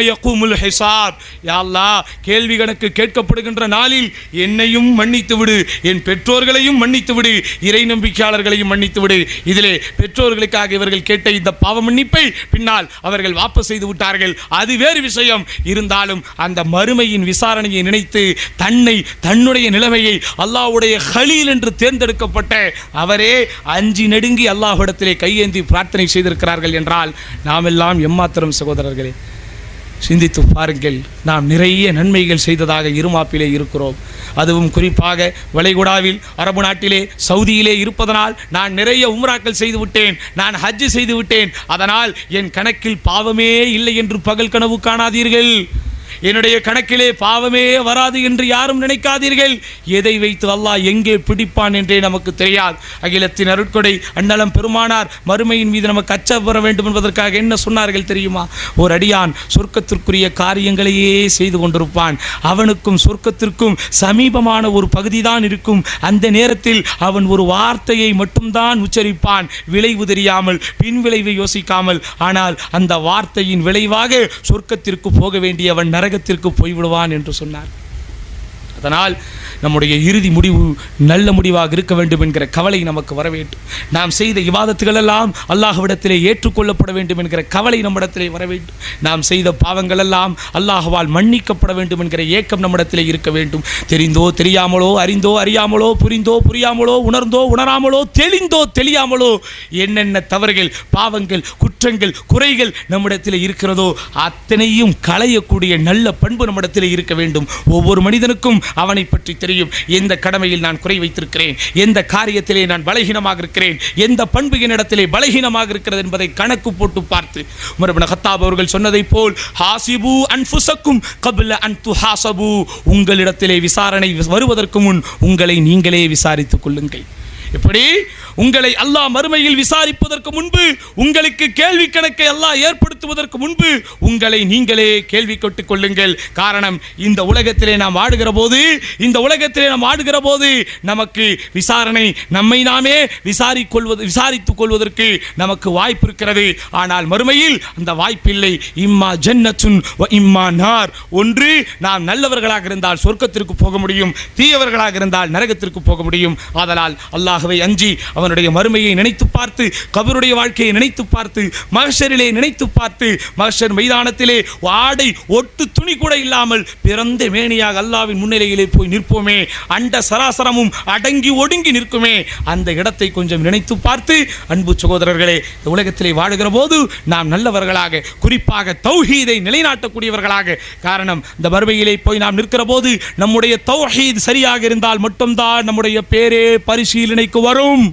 Speaker 1: யகூமுல் ஹிசாப். யா அல்லாஹ், கேள்வி கணக்கு கேட்கப்படுகின்ற நாளில் என்னையும் மன்னித்து விடு, என் பெற்றோர்களையும் மன்னித்து விடு, இறை நம்பிக்கையாளர்களையும் மன்னித்து விடு. இதிலே பெற்றோர்களுக்காக இவர்கள் கேட்ட இந்த பாவ மன்னிப்பை பின்னால் அவர்கள் வாபஸ் செய்து விட்டார்கள், அது வேறு விஷயம். இருந்தாலும் அந்த மறுமையின் விசாரணையை நினைத்து தன்னுடைய நிலைமையை அல்லாஹ்வுடைய கலீல் என்று தேர்ந்தெடுக்கப்பட்ட அவரே அஞ்சி நடுங்கி அல்லாஹ்விடத்திலே கையேந்தி பிரார்த்தனை செய்திருக்கிறார்கள் என்றால் நாம் எல்லாம் எம்மாத்திரம் சகோதரர்களே. சிந்தித்து பாருங்கள், நாம் நிறைய நன்மைகள் செய்ததாக இருமாப்பிலே இருக்கிறோம். அதுவும் குறிப்பாக வளைகுடாவில், அரபு நாட்டிலே, சவுதியிலே இருப்பதனால் நான் நிறைய உம்ராக்கள் செய்து விட்டேன், நான் ஹஜ் செய்து விட்டேன், அதனால் என் கணக்கில் பாவமே இல்லை என்று பகல் கனவு காணாதீர்கள். என்னுடைய கணக்கிலே பாவமே வராது என்று யாரும் நினைக்காதீர்கள். எதை வைத்து அல்லாஹ் எங்கே பிடிப்பான் என்றே நமக்கு தெரியாது. அகிலத்தின் அருட்கொடை அண்ணலம் பெருமானார் மறுமையின் மீது நமக்கு அச்சம் வர வேண்டும் என்பதற்காக என்ன சொன்னார்கள் தெரியுமா? ஒரு அடியான் சொர்க்கத்திற்குரிய காரியங்களையே செய்து கொண்டிருப்பான், அவனுக்கும் சொர்க்கத்திற்கும் சமீபமான ஒரு பகுதி தான் இருக்கும். அந்த நேரத்தில் அவன் ஒரு வார்த்தையை மட்டும்தான் உச்சரிப்பான், விளைவு தெரியாமல், பின் விளைவை யோசிக்காமல். ஆனால் அந்த வார்த்தையின் விளைவாக சொர்க்கத்திற்கு போக வேண்டியவன் நரகத்திற்கு போய்விடுவான் என்று சொன்னார். அதனால் நம்முடைய இறுதி முடிவு நல்ல முடிவாக இருக்க வேண்டும் என்கிற கவலை நமக்கு வர வேண்டும். நாம் செய்த இபாதத்துகள் எல்லாம் அல்லாஹ்விடத்திலே ஏற்றுக்கொள்ளப்பட வேண்டும் என்கிற கவலை நம்மிடத்திலே வர வேண்டும். நாம் செய்த பாவங்கள் எல்லாம் அல்லாஹ்வால் மன்னிக்கப்பட வேண்டும் என்கிற ஏக்கம் நம்மிடத்திலே இருக்க வேண்டும். தெரிந்தோ தெரியாமலோ, அறிந்தோ அறியாமலோ, புரிந்தோ புரியாமலோ, உணர்ந்தோ உணராமலோ, தெளிந்தோ தெளியாமலோ என்னென்ன தவறுகள், பாவங்கள், குற்றங்கள், குறைகள் நம்மிடத்திலே இருக்கிறதோ அத்தனையும் களையக்கூடிய நல்ல பண்பு நம்மிடத்திலே இருக்க வேண்டும். ஒவ்வொரு மனிதனுக்கும் அவனை பற்றி தெரியும். எந்த கடமையில் நான் குறை வைத்திருக்கிறேன், எந்த காரியத்திலே நான் பலகீனமாக இருக்கிறேன், எந்த பண்பு என்னிடத்திலே பலகீனமாக இருக்கிறது என்பதை கணக்கு போட்டு பார்த்து உமர் இப்னு கத்தாப் அவர்கள் சொன்னதை போல் ஹாசிபு அன்ஃபுஸக்கும் கப்ல அன் துஹாசபு, உங்களிடத்திலே விசாரணை வருவதற்கு முன் உங்களை நீங்களே விசாரித்துக் கொள்ளுங்கள். எப்படி உங்களை அல்லாஹ் மறுமையில் விசாரிப்பதற்கு முன்பு, உங்களுக்கு கேள்வி கணக்கை அல்லாஹ் ஏற்படுத்துவதற்கு முன்பு உங்களை நீங்களே கேள்வி கேட்டுக் கொள்ளுங்கள். காரணம், இந்த உலகத்திலே நாம் ஆடுகிற போது நமக்கு விசாரணை, நம்மை நாமே விசாரித்துக் கொள்வதற்கு நமக்கு வாய்ப்பு இருக்கிறது. ஆனால் மறுமையில் அந்த வாய்ப்பில்லை. இம்மா ஜன்னத்துன் வ இம்மா நார். ஒன்று நாம் நல்லவர்களாக இருந்தால் சொர்க்கத்திற்கு போக முடியும், தீயவர்களாக இருந்தால் நரகத்திற்கு போக முடியும். ஆதலால் அல்லாஹ்வை அஞ்சி அவனுடைய மறுமையை நினைத்து பார்த்து, கபருடைய வாழ்க்கையை நினைத்து பார்த்து, மஹ்ஷரிலே நினைத்து பார்த்து, மஹ்ஷர் மைதானத்திலே ஆடை ஒட்டு துணி கூட இல்லாமல் பிறந்த மேனியாக அல்லாஹ்வின் முன்னிலையிலே போய் நிற்போமே, அண்ட சராசரமும் அடங்கி ஒடுங்கி நிற்குமே, அந்த இடத்தை கொஞ்சம் நினைத்து பார்த்து அன்பு சகோதரர்களே, இந்த உலகத்திலே வாழுகிற போது நாம் நல்லவர்களாக, குறிப்பாக தௌஹீதை நிலைநாட்டக்கூடியவர்களாக, காரணம் இந்த மறுமையிலே போய் நாம் நிற்கிற போது நம்முடைய தௌஹீத் சரியாக இருந்தால் மட்டும்தான் நம்முடைய பேரே பரிசீலனைக்கு வரும்.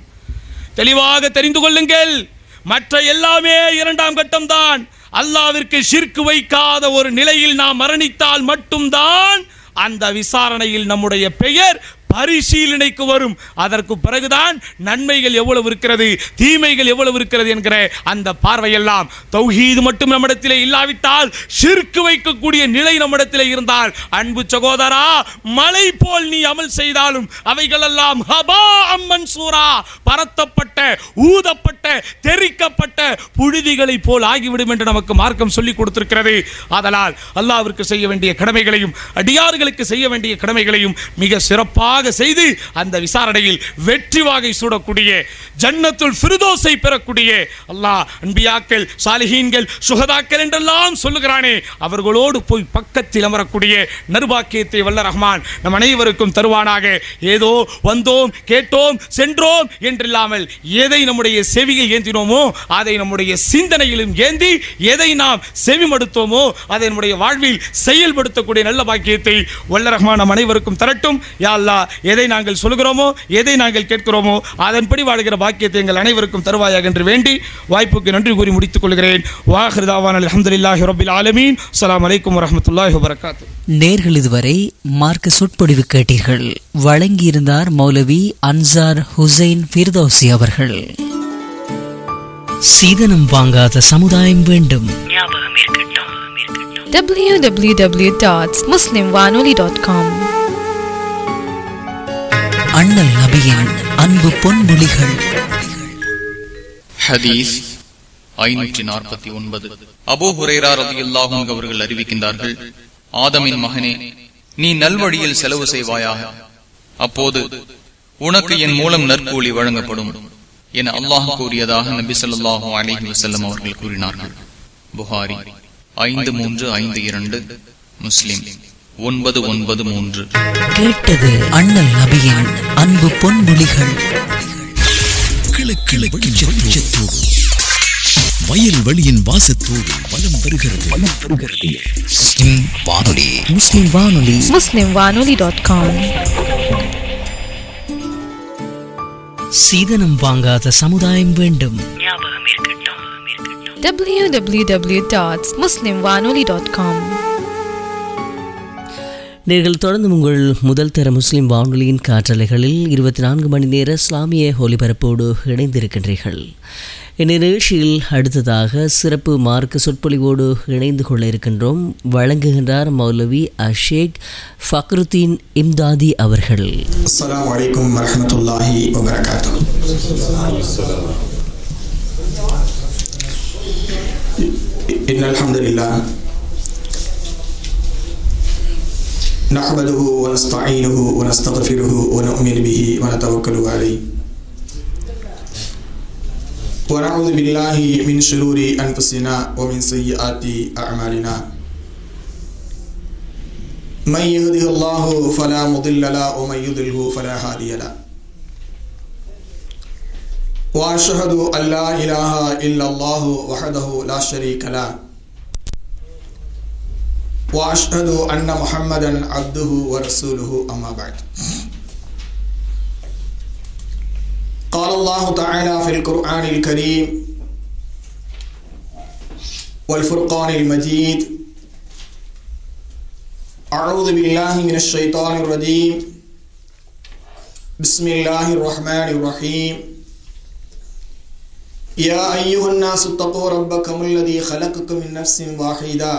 Speaker 1: தெளிவாக தெரிந்து கொள்ளுங்கள், மற்ற எல்லாமே இரண்டாம் கட்டம் தான். அல்லாஹ்விற்கு ஷிர்க் வைக்காத ஒரு நிலையில் நாம் மரணித்தால் மட்டும்தான் அந்த விசாரணையில் நம்முடைய பெயர் பரிசீலனைக்கு வரும். அதற்கு பிறகுதான் நன்மைகள் எவ்வளவு இருக்கிறது, தீமைகள் எவ்வளவு இருக்கிறது என்கிற அந்த பார்வையெல்லாம். தௌஹீது மட்டும் நம்மிடத்திலே இல்லாவிட்டால், ஷிர்க் வைக்கக்கூடிய நிலை நம்மிடத்திலே இருந்தால், அன்பு சகோதரா, மலை போல் நீ அமல் செய்தாலும் அவைகளெல்லாம் ஹபா மன்சூரா, பரத்தப்பட்ட, ஊதப்பட்ட, தெரிக்கப்பட்ட புழுதிகளை போல் ஆகிவிடும் என்று நமக்கு மார்க்கம் சொல்லிக் கொடுத்திருக்கிறது. ஆதலால் அல்லாஹ்விற்கு செய்ய வேண்டிய கடமைகளையும் அடியார்களுக்கு செய்ய வேண்டிய கடமைகளையும் மிக சிறப்பாக செய்து அந்த விசாரணையில் வெற்றி வாகை சூடக்கூடிய, ஜன்னத்துல் ஃபிர்தௌஸை பெறக்கூடிய, அல்லாஹ் அன்பியாக்கள், சாலிஹீன்கள், சுஹதாக்கள் என்றெல்லாம் சொல்லுகிறானே, அவர்களோடு போய் பக்கத்தில் அமரக்கூடிய நர்பாக்கியத்தை வல்ல ரஹ்மான் நம் அனைவருக்கும் தருவானாக. ஏதோ வந்தோம், கேட்டோம், சென்றோம் என்றில்லாமல் எதை நம்முடைய செவியில் ஏந்தினோமோ அதை நம்முடைய சிந்தனையிலும் ஏந்தி, எதை நாம் செவிமடுத்தோமோ அதை நம்முடைய வாழ்வில் செயல்படுத்தக்கூடிய நல்ல பாக்கியத்தை வல்ல ரஹ்மான் நம் அனைவருக்கும் தரட்டும். யா அல்லாஹ், எதை நாங்கள் சொல்கிறோமோ, எதை நாங்கள் கேட்கிறோமோ அதன்படி வாழ்கிற பாக்கியத்தை எங்கள் அனைவருக்கும் தருவாயாக என்று வேண்டி வாய்ப்புக்கு நன்றி கூறி முடித்துக் கொள்கிறேன். வாஹிர் தஅவானா அல்ஹம்துலில்லாஹி ரப்பில் ஆலமீன். அஸ்ஸலாமு அலைக்கும் வரஹ்மத்துல்லாஹி வபரகாத்துஹு.
Speaker 2: நேர்கள் இதுவரை மார்க்க சொற்பொழிவு கேட்டீர்கள். வழங்கியிருந்தார் மௌலவி அன்சார் ஹுசைன் ஃபிர்தௌசி அவர்கள். சீதனம் வாங்காத சமுதாயம் வேண்டும்,
Speaker 3: www.muslimwanoli.com.
Speaker 2: அண்ணல் நபியின் அன்பு பொன்மொழிகள்.
Speaker 4: ஹதீஸ்
Speaker 3: 549. அபூ ஹுரைரா ரலியல்லாஹு அன்ஹு அவர்கள் அறிவிக்கின்றார்கள், ஆதமின் மகனே, நீ நல்வழியில் செலவு செய்வாயாக, அப்போது உனக்கு என் மூலம் நற்கூலி வழங்கப்படும் என அல்லாஹ் கூறியதாக நபி ஸல்லல்லாஹு அலைஹி வஸல்லம் அவர்கள் கூறினார்கள். புகாரி 5352, முஸ்லிம் 993.
Speaker 2: கேட்டது அண்ணல் நபியின் அன்பு பொன்மொழிகள்.
Speaker 4: வயல் வெளியின் வாசத்தோடு வலம் வருகிறது.
Speaker 2: முஸ்லிம் வானொலி
Speaker 5: muslimwanoli.com.
Speaker 2: சீதனம் வாங்காத சமுதாயம் வேண்டும்.
Speaker 5: www.muslimwanoli.com.
Speaker 2: நீங்கள் தொடர்ந்து உங்கள் முதல் தர முஸ்லிம் வானொலியின் காற்றலைகளில் 24 மணி நேர இஸ்லாமிய ஒலிபரப்போடு இணைந்திருக்கின்றீர்கள். இந்நிகழ்ச்சியில் அடுத்ததாக சிறப்பு மார்க்க சொற்பொழிவோடு இணைந்து கொள்ள இருக்கின்றோம். வழங்குகின்றார் மௌலவி அஷேக் ஃபக்ருத்தீன் இம்தாதி அவர்கள்.
Speaker 6: அஸ்ஸலாமு அலைக்கும் வரஹ்மத்துல்லாஹி வபரகாத்துஹு. இன்னல் ஹம்துலில்லாஹ் நஹ்மதுஹு வ நஸ்தஈனுஹு வ நஸ்தக்ஃபிருஹு வ நு'மினு பிஹி வ நதவக்கலு அலைஹி வ நஊது பில்லாஹி மின் ஷுரூரி அன்ஃபுஸினா வ மின் ஸய்யிஆத்தி அஅமாலினா. من يهده الله فلا مضل له ومن يضلل فلا هادي له. وأشهد أن لا إله إلا الله وحده لا شريك له. وأشهد أن محمدا عبده ورسوله أما بعد. قال الله تعالى في القرآن الكريم والفرقان المجيد: أعوذ بالله من الشيطان الرجيم. بسم الله الرحمن الرحيم. يا أيها الناس اتقوا ربكم الذي خلقكم من نفس واحدة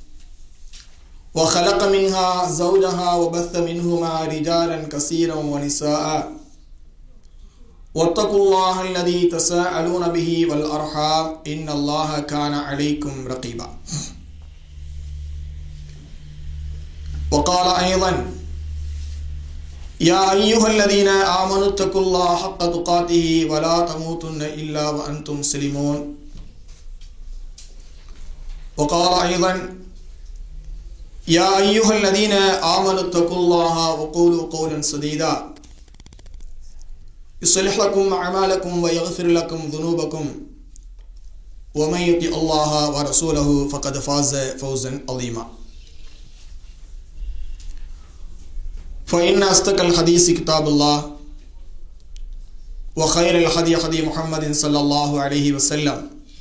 Speaker 6: وخلق منها زوجها وبث منهما رجالا كثيرا ونساء واتقوا الله الذي تساءلون به والأرحام إن الله كان عليكم رقيبا. وقال أيضا: يا أيها الذين آمنوا اتقوا الله حق تقاته ولا تموتن إلا وأنتم مسلمون. وقال أيضا: يا أيها الذين آمنوا اتقوا الله وقولوا قولا سديدا يصلح لكم أعمالكم ويغفر لكم ذنوبكم ومن يطع الله ورسوله فقد فاز فوزا عظيما. فإن أصدق الحديث كتاب الله وخير الهدي هدي محمد صلى الله عليه وسلم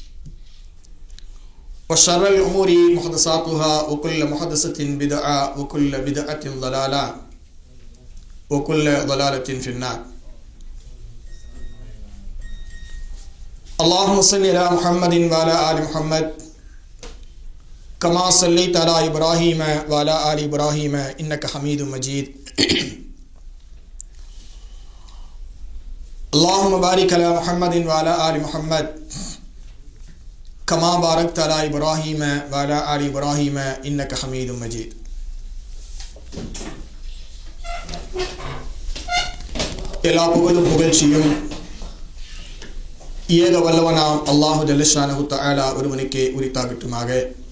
Speaker 6: وشر الأمور محدثاتها وكل محدثة بدعة وكل بدعة ضلالة وكل ضلالة في النار. اللهم صل على محمد وعلى آل محمد كما صليت على إبراهيم وعلى آل إبراهيم إنك حميد مجيد. اللهم بارك على محمد وعلى آل محمد كما باركت على إبراهيم وعلى آل إبراهيم إنك حميد مجيد. எல்லா புகழும் புகழ்ச்சியும் ஏக வல்லவனாம் அல்லாஹு ஜல்லஷானஹு தஆலா ஒருவனுக்கே உரித்தாகட்டுமாக.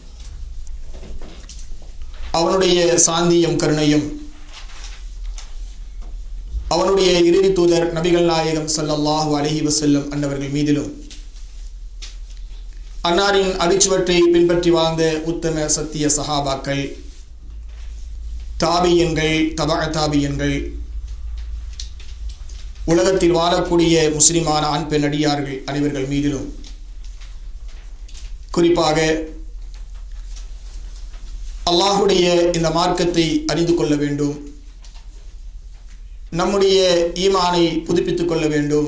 Speaker 6: அவனுடைய சாந்தியும் கருணையும் அவனுடைய இறுதி தூதர் நபிகள் நாயகம் ஸல்லல்லாஹு அலைஹி வஸல்லம் அன்னவர்கள் மீதிலும் அன்னாரின் அடிச்சுவற்றை பின்பற்றி வாழ்ந்த உத்தம சத்திய சஹாபாக்கள், தாபியன்கள், தபஅ தாபியன்கள், உலகத்தில் வாழக்கூடிய முஸ்லிமான ஆண் பெண் அடியார்கள் அனைவர்கள் மீதிலும், குறிப்பாக அல்லாஹுடைய இந்த மார்க்கத்தை அறிந்து கொள்ள வேண்டும், நம்முடைய ஈமானை புதுப்பித்துக் கொள்ள வேண்டும்,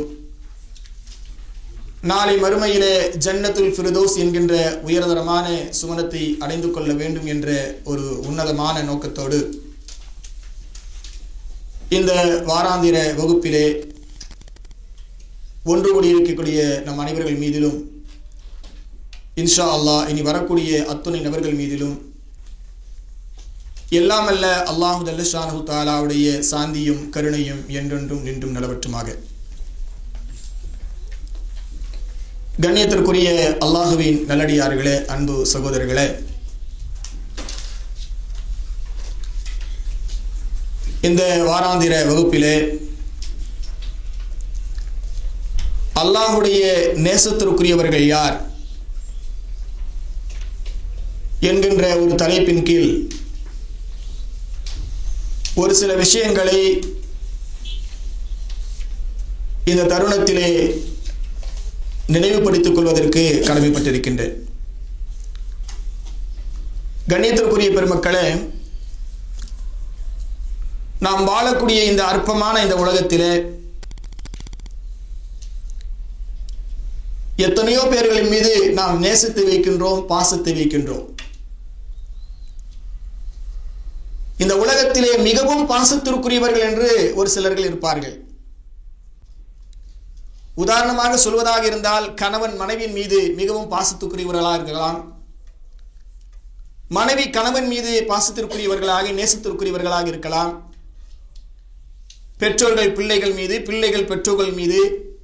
Speaker 6: நாளை மறுமையிலே ஜன்னத்துல் ஃபிர்தௌஸ் என்கின்ற உயர்தரமான சுமணத்தை அடைந்து கொள்ள வேண்டும் என்ற ஒரு உன்னதமான நோக்கத்தோடு இந்த வாராந்திர வகுப்பிலே ஒன்று கூடியிருக்கக்கூடிய நம் அனைவர்கள் மீதிலும் இன்ஷா அல்லாஹ் இனி வரக்கூடிய அத்துணை நபர்கள் மீதிலும் எல்லாமல்ல அல்லாஹு ஜல்ல ஷானஹு தஆலாவுடைய சாந்தியும் கருணையும் என்றென்றும் நின்றும் நிலவற்றுமாக. கண்ணியத்திற்குரிய அல்லாஹுவின் நல்லடியார்களே, அன்பு சகோதரர்களே, இந்த வாராந்திர வகுப்பிலே அல்லாஹுடைய நேசத்திற்குரியவர்கள் யார் என்கின்ற ஒரு தலைப்பின் கீழ் ஒரு சில விஷயங்களை இந்த தருணத்திலே நினைவுபடுத்திக் கொள்வதற்கு கடமைப்பட்டிருக்கின்றேன். கண்ணியத்திற்குரிய பெருமக்களே, நாம் வாழக்கூடிய இந்த அற்பமான இந்த உலகத்திலே எத்தனையோ பேர்களின் மீது நாம் நேசத்தை வைக்கின்றோம், பாசத்தை வைக்கின்றோம். இந்த உலகத்திலே மிகவும் பாசத்திற்குரியவர்கள் என்று ஒரு சிலர்கள் இருப்பார்கள். உதாரணமாக சொல்வதாக இருந்தால், கணவன் மனைவியின் மீது மிகவும் பாசத்திற்குரியவர்களாக இருக்கலாம், மனைவி கணவன் மீது பாசத்திற்குரியவர்களாக நேசத்திற்குரியவர்களாக இருக்கலாம், பெற்றோர்கள் பிள்ளைகள் மீது, பிள்ளைகள் பெற்றோர்கள் மீது,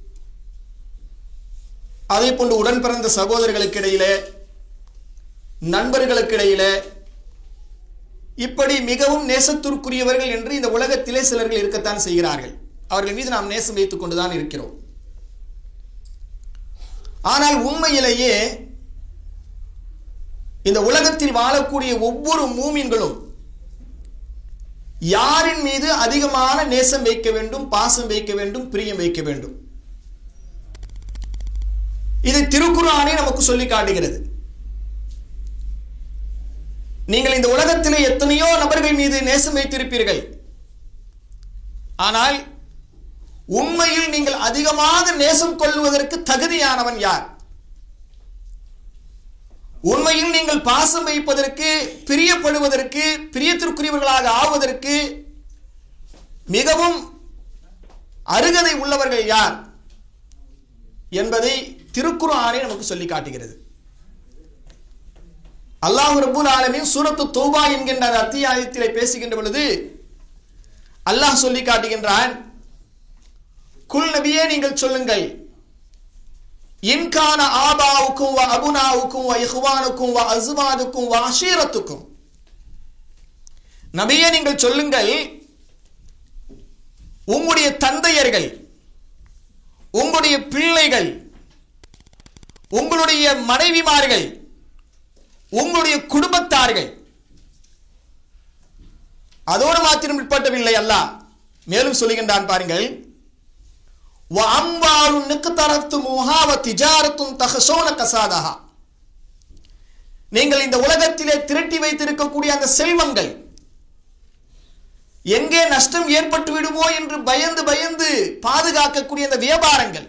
Speaker 6: அதே போன்று உடன் பிறந்த சகோதரர்களுக்கு இடையிலே, நண்பர்களுக்கு இடையிலே, இப்படி மிகவும் நேசத்திற்குரியவர்கள் என்று இந்த உலகத்திலே சிலர்கள் இருக்கத்தான் செய்கிறார்கள். அவர்கள் மீது நாம் நேசம் வைத்துக் கொண்டுதான் இருக்கிறோம். ஆனால் உண்மையிலேயே இந்த உலகத்தில் வாழக்கூடிய ஒவ்வொரு மூமின்களும் யாரின் மீது அதிகமான நேசம் வைக்க வேண்டும், பாசம் வைக்க வேண்டும், பிரியம் வைக்க வேண்டும்? இது திருக்குர்ஆனே நமக்கு சொல்லி காட்டுகிறது. நீங்கள் இந்த உலகத்திலே எத்தனையோ நபர்கள் மீது நேசம் வைத்திருப்பீர்கள். ஆனால் உண்மையில் நீங்கள் அதிகமாக நேசம் கொள்வதற்கு தகுதியானவன் யார்? உண்மையில் நீங்கள் பாசம் வைப்பதற்கு, பிரியப்படுவதற்கு, பிரியத்திற்குரியவர்களாக ஆவதற்கு மிகவும் அருகதை உள்ளவர்கள் யார் என்பதை திருக்குர்ஆனே நமக்கு சொல்லி காட்டுகிறது. அல்லாஹ் ரப்பல் ஆலமீன் சூரத்து தௌபா என்கின்ற அத்தியாயத்திலே பேசுகின்ற பொழுது அல்லாஹ் சொல்லி காட்டுகின்றான், குல் நபியே நீங்கள் சொல்லுங்கள், இன்கான ஆபாவுக்கும் வ அபுனாவுக்கும் வ இஹ்வானுக்கும் வ அஸ்வாதுக்கும் வ அஷீரத்துக்கும், நபியே நீங்கள் சொல்லுங்கள், உங்களுடைய தந்தையர்கள், உங்களுடைய பிள்ளைகள், உங்களுடைய மனைவிமார்கள், உங்களுடைய குடும்பத்தார்கள், அதோடு மாத்திரம் உட்பட்டவில்லை. அல்லாஹ் மேலும் சொல்லுகின்றான் பாருங்கள், நீங்கள் இந்த உலகத்திலே திரட்டி வைத்திருக்கக்கூடிய அந்த செல்வங்கள் எங்கே நஷ்டம் ஏற்பட்டு விடுமோ என்று பயந்து பயந்து பாதுகாக்கக்கூடிய அந்த வியாபாரங்கள்,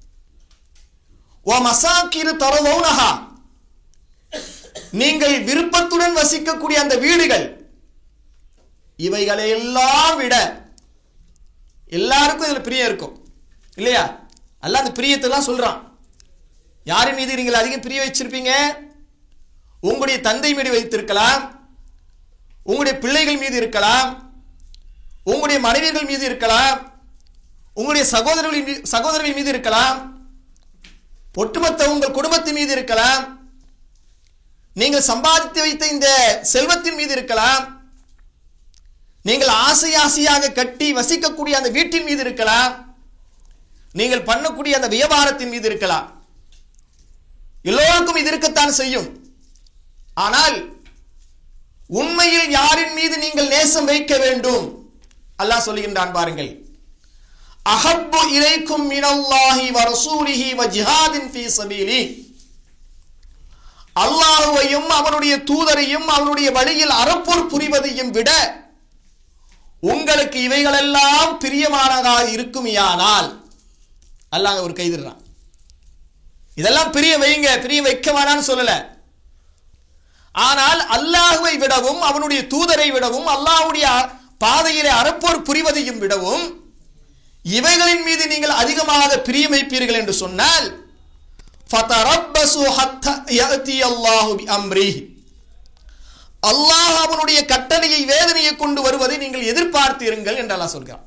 Speaker 6: நீங்கள் விருப்பத்துடன் வசிக்கக்கூடிய அந்த வீடுகள், இவைகளை எல்லாம் விட எல்லாருக்கும் இதுல பிரியம் இருக்கும் இல்லையா? அல்லாஹ் அந்த பிரியத்தை எல்லாம் சொல்றான். யாரின் மீது நீங்கள் அதிகம் பிரிய வச்சிருப்பீங்க? உங்களுடைய தந்தை மீது வைத்திருக்கலாம், உங்களுடைய பிள்ளைகள் மீது இருக்கலாம், உங்களுடைய மனைவிகள் மீது இருக்கலாம், உங்களுடைய சகோதரர்கள் மீது இருக்கலாம், ஒட்டுமொத்த உங்கள் குடும்பத்தின் மீது இருக்கலாம், நீங்கள் சம்பாதித்து வைத்த இந்த செல்வத்தின் மீது இருக்கலாம், நீங்கள் ஆசை ஆசையாக கட்டி வசிக்கக்கூடிய அந்த வீட்டின் மீது இருக்கலாம், நீங்கள் பண்ணக்கூடிய அந்த வியாபாரத்தின் மீது இருக்கலாம். எல்லோருக்கும் இது இருக்கத்தான் செய்யும். ஆனால் உண்மையில் யாரின் மீது நீங்கள் நேசம் வைக்க வேண்டும்? அல்லாஹ் சொல்லுகின்றான் பாருங்கள், அஹப்பு இலைக்கும் மினல்லாஹி வ ரசூலிஹி வ ஜிஹாதின் ஃபீ ஸபீலி, அல்லாஹ்வையும் அவனுடைய தூதரையும் அவனுடைய வழியில் அறப்போர் புரிவதையும் விட உங்களுக்கு இவைகளெல்லாம் பிரியமானதாக இருக்குமையானால், அல்லாஹ் ஒரு கைதிடுறான். இதெல்லாம் பிரிய வைங்க, பிரிய வைக்க வேணான்னு சொல்லல. ஆனால் அல்லாஹ்வை விடவும் அவனுடைய தூதரை விடவும் அல்லாஹ்வுடைய பாதையிலே அறப்போர் புரிவதையும் விடவும் இவைகளின் மீது நீங்கள் அதிகமாக பிரியம் வைப்பீர்கள் என்று சொன்னால், ஃபதரப்பசு ஹத்தா யஅதி அல்லாஹு பிஅம்ரிஹி, அல்லாஹ் அவனுடைய கட்டளையை வேதனையை கொண்டு வருவதை நீங்கள் எதிர்பார்த்தீர்கள் என்று அல்லாஹ் சொல்கிறார்.